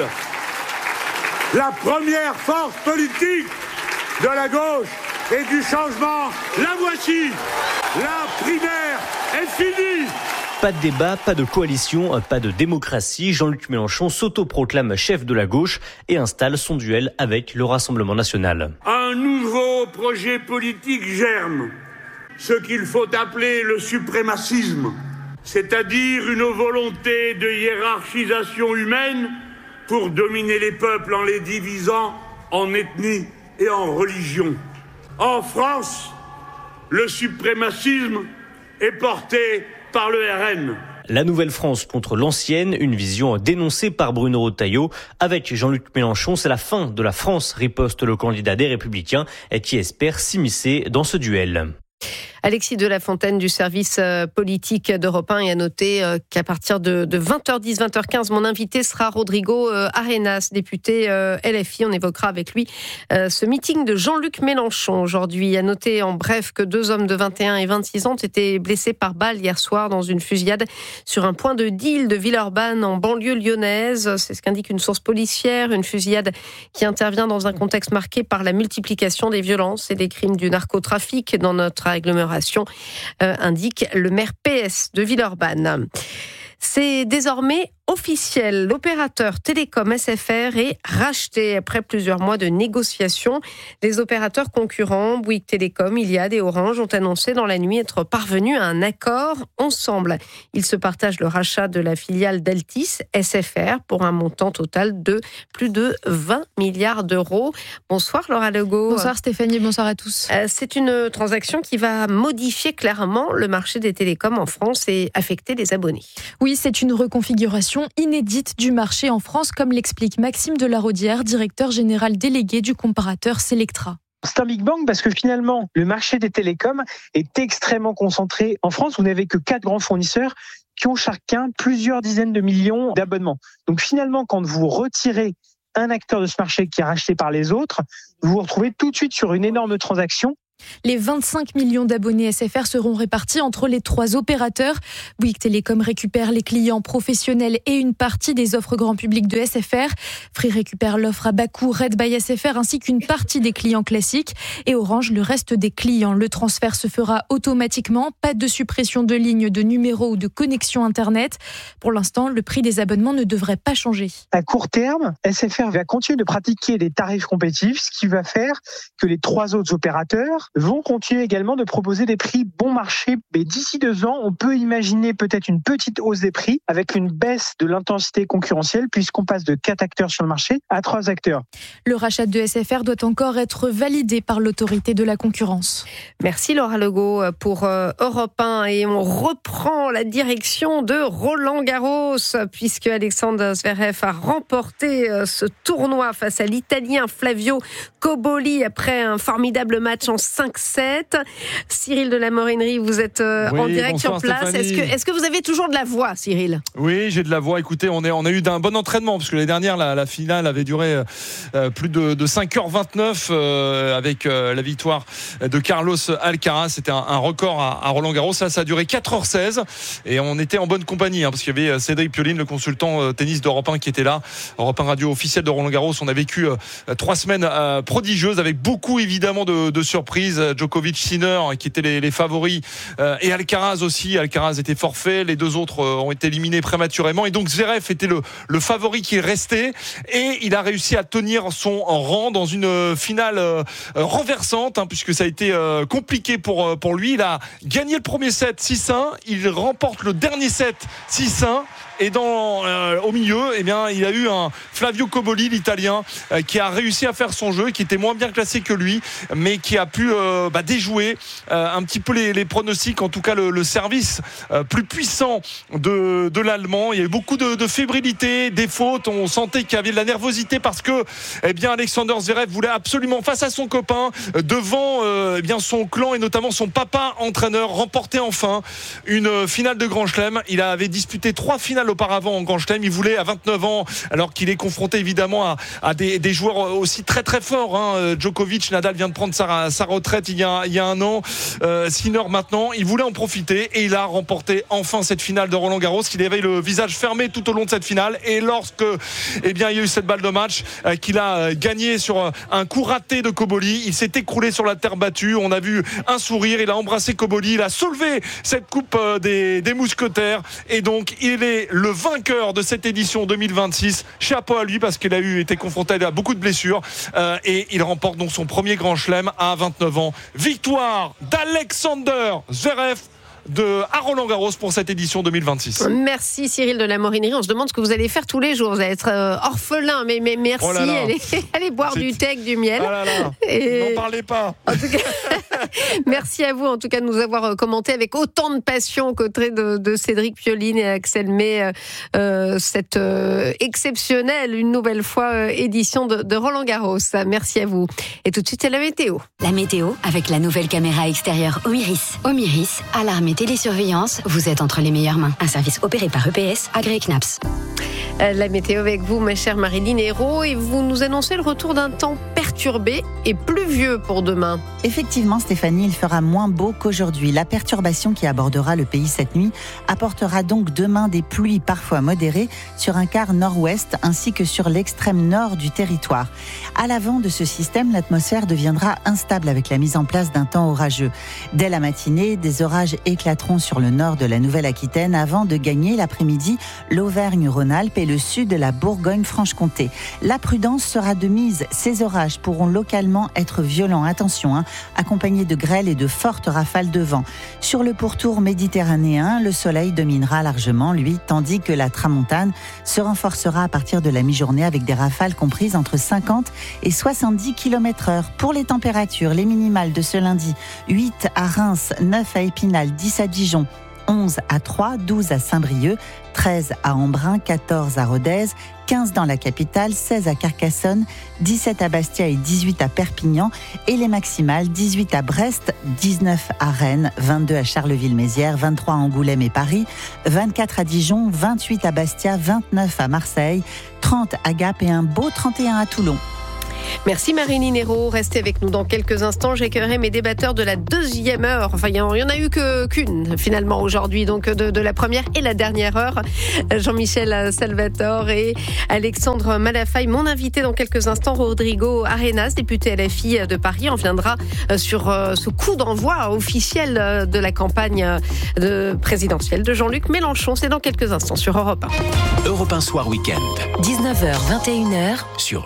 Speaker 15: la première force politique de la gauche et du changement, la voici. La primaire est finie.
Speaker 13: Pas de débat, pas de coalition, pas de démocratie. Jean-Luc Mélenchon s'autoproclame chef de la gauche et installe son duel avec le Rassemblement national.
Speaker 15: Un nouveau projet politique germe, ce qu'il faut appeler le suprémacisme, c'est-à-dire une volonté de hiérarchisation humaine pour dominer les peuples en les divisant en ethnie et en religion. En France, le suprémacisme est porté par le R N.
Speaker 13: La Nouvelle-France contre l'ancienne, une vision dénoncée par Bruno Retailleau. Avec Jean-Luc Mélenchon, c'est la fin de la France, riposte le candidat des Républicains qui espère s'immiscer dans ce duel.
Speaker 24: Alexis de la Fontaine du service politique d'Europe un, et à noter qu'à partir de, de vingt heures dix, vingt heures quinze, mon invité sera Rodrigo Arenas, député L F I. On évoquera avec lui ce meeting de Jean-Luc Mélenchon aujourd'hui. À noter en bref que deux hommes de vingt et un et vingt-six ans ont été blessés par balle hier soir dans une fusillade sur un point de deal de Villeurbanne en banlieue lyonnaise. C'est ce qu'indique une source policière. Une fusillade qui intervient dans un contexte marqué par la multiplication des violences et des crimes du narcotrafic dans notre agglomération. Euh, indique le maire P S de Villeurbanne. C'est désormais officiel. L'opérateur Télécom S F R est racheté après plusieurs mois de négociations. Les opérateurs concurrents, Bouygues Télécom, Iliad et Orange, ont annoncé dans la nuit être parvenus à un accord ensemble. Ils se partagent le rachat de la filiale d'Altis S F R pour un montant total de plus de vingt milliards d'euros. Bonsoir Laura Legault.
Speaker 2: Bonsoir Stéphanie, bonsoir à tous.
Speaker 24: C'est une transaction qui va modifier clairement le marché des télécoms en France et affecter les abonnés.
Speaker 2: Oui, c'est une reconfiguration inédite du marché en France, comme l'explique Maxime Delaraudière, directeur général délégué du comparateur Selectra.
Speaker 3: C'est un Big Bang parce que finalement, le marché des télécoms est extrêmement concentré. En France, vous n'avez que quatre grands fournisseurs qui ont chacun plusieurs dizaines de millions d'abonnements. Donc finalement, quand vous retirez un acteur de ce marché qui est racheté par les autres, vous vous retrouvez tout de suite sur une énorme transaction.
Speaker 2: Les vingt-cinq millions d'abonnés S F R seront répartis entre les trois opérateurs. Bouygues Télécom récupère les clients professionnels et une partie des offres grand public de S F R. Free récupère l'offre à bas coût Red by S F R ainsi qu'une partie des clients classiques. Et Orange, le reste des clients. Le transfert se fera automatiquement. Pas de suppression de lignes, de numéros ou de connexion Internet. Pour l'instant, le prix des abonnements ne devrait pas changer.
Speaker 3: À court terme, S F R va continuer de pratiquer des tarifs compétitifs, ce qui va faire que les trois autres opérateurs vont continuer également de proposer des prix bon marché. Mais d'ici deux ans, on peut imaginer peut-être une petite hausse des prix avec une baisse de l'intensité concurrentielle puisqu'on passe de quatre acteurs sur le marché à trois acteurs.
Speaker 2: Le rachat de S F R doit encore être validé par l'autorité de la concurrence.
Speaker 24: Merci Laura Legault pour Europe un et on reprend la direction de Roland Garros puisque Alexander Zverev a remporté ce tournoi face à l'Italien Flavio Cobolli après un formidable match en cinq sept. Cyril de la Morinerie, vous êtes euh, oui, en direct sur place. Est-ce que, est-ce que vous avez toujours de la voix, Cyril ?
Speaker 14: Oui, j'ai de la voix. Écoutez, on, est, on a eu d'un bon entraînement parce que l'année dernière, la, la finale avait duré euh, plus de, de cinq heures vingt-neuf euh, avec euh, la victoire de Carlos Alcaraz. C'était un, un record à, à Roland Garros. Ça, ça a duré quatre heures seize et on était en bonne compagnie hein, parce qu'il y avait Cédric Pioline, le consultant euh, tennis d'Europe un qui était là. Europe un radio officielle de Roland Garros. On a vécu euh, trois semaines euh, prodigieuses avec beaucoup évidemment de, de surprises. Djokovic, Sinner qui étaient les, les favoris euh, et Alcaraz aussi. Alcaraz était forfait, les deux autres euh, ont été éliminés prématurément et donc Zverev était le, le favori qui restait et il a réussi à tenir son rang dans une finale euh, renversante hein, puisque ça a été euh, compliqué pour, pour lui. Il a gagné le premier set six un, il remporte le dernier set six un et dans, euh, au milieu eh bien, il a eu un Flavio Cobolli, l'Italien euh, qui a réussi à faire son jeu, qui était moins bien classé que lui mais qui a pu euh, bah, déjouer euh, un petit peu les, les pronostics, en tout cas le, le service euh, plus puissant de, de l'Allemand. Il y a eu beaucoup de, de fébrilité, des fautes, on sentait qu'il y avait de la nervosité parce que eh bien, Alexander Zverev voulait absolument face à son copain euh, devant euh, eh bien, son clan et notamment son papa entraîneur remporter enfin une finale de Grand Chelem. Il avait disputé trois finales auparavant en Grand Chelem. Il voulait à vingt-neuf ans, alors qu'il est confronté évidemment à, à des, des joueurs aussi très très forts hein. Djokovic, Nadal vient de prendre sa, sa retraite il y a, il y a un an, euh, Sinner maintenant, il voulait en profiter et il a remporté enfin cette finale de Roland Garros. Il avait le visage fermé tout au long de cette finale et lorsque eh bien, il y a eu cette balle de match euh, qu'il a gagné sur un coup raté de Cobolli, il s'est écroulé sur la terre battue, on a vu un sourire, il a embrassé Cobolli, il a soulevé cette coupe euh, des, des mousquetaires et donc il est le vainqueur de cette édition deux mille vingt-six. Chapeau à lui parce qu'il a eu été confronté à beaucoup de blessures euh, et il remporte donc son premier Grand Chelem à vingt-neuf ans. Victoire d'Alexander Zverev de à Roland-Garros pour cette édition deux mille vingt-six.
Speaker 24: Merci Cyril de la Morinerie. On se demande ce que vous allez faire tous les jours. Vous allez être euh, orphelin, mais, mais merci.
Speaker 14: Oh là là.
Speaker 24: Allez, allez boire
Speaker 14: C'est...
Speaker 24: du thé avec du miel.
Speaker 14: Oh là là.
Speaker 24: Et...
Speaker 14: N'en parlez pas.
Speaker 24: En tout cas, merci à vous en tout cas de nous avoir commenté avec autant de passion aux côtés de, de Cédric Pioline et Axel May euh, cette euh, exceptionnelle, une nouvelle fois, euh, édition de, de Roland-Garros. Merci à vous. Et tout de suite, c'est la météo.
Speaker 1: La météo avec la nouvelle caméra extérieure Omiris. Omiris, alarme et télésurveillance, vous êtes entre les meilleures mains. Un service opéré par E P S, agréé C N A P S.
Speaker 24: La météo avec vous, ma chère Marilyn Hérault, et vous nous annoncez le retour d'un temps perturbé et pluvieux pour demain.
Speaker 25: Effectivement, Stéphanie, il fera moins beau qu'aujourd'hui. La perturbation qui abordera le pays cette nuit apportera donc demain des pluies parfois modérées sur un quart nord-ouest ainsi que sur l'extrême nord du territoire. À l'avant de ce système, l'atmosphère deviendra instable avec la mise en place d'un temps orageux. Dès la matinée, des orages éclateront sur le nord de la Nouvelle-Aquitaine avant de gagner l'après-midi l'Auvergne-Rhône-Alpes et le sud de la Bourgogne-Franche-Comté. La prudence sera de mise. Ces orages pourront localement être violents, attention, hein, accompagnés de grêles et de fortes rafales de vent. Sur le pourtour méditerranéen, le soleil dominera largement, lui, tandis que la tramontane se renforcera à partir de la mi-journée avec des rafales comprises entre cinquante et soixante-dix kilomètres heure. Pour les températures, les minimales de ce lundi, huit à Reims, neuf à Épinal, dix à Dijon, onze à Troyes, douze à Saint-Brieuc, treize à Embrun, quatorze à Rodez, quinze dans la capitale, seize à Carcassonne, dix-sept à Bastia et dix-huit à Perpignan, et les maximales, dix-huit à Brest, dix-neuf à Rennes, vingt-deux à Charleville-Mézières, vingt-trois à Angoulême et Paris, vingt-quatre à Dijon, vingt-huit à Bastia, vingt-neuf à Marseille, trente à Gap et un beau trente et un à Toulon.
Speaker 24: Merci Marilyn Hérault. Restez avec nous dans quelques instants. J'accueillerai mes débatteurs de la deuxième heure. Enfin, il n'y en a eu que, qu'une finalement aujourd'hui, donc de, de la première et la dernière heure. Jean-Michel Salvatore et Alexandre Malafaille. Mon invité dans quelques instants, Rodrigo Arenas, député L F I de Paris. On viendra sur ce coup d'envoi officiel de la campagne de présidentielle de Jean-Luc Mélenchon. C'est dans quelques instants sur Europe un.
Speaker 5: Europe un Soir Week-end.
Speaker 1: dix-neuf heures, vingt et une heures
Speaker 5: Sur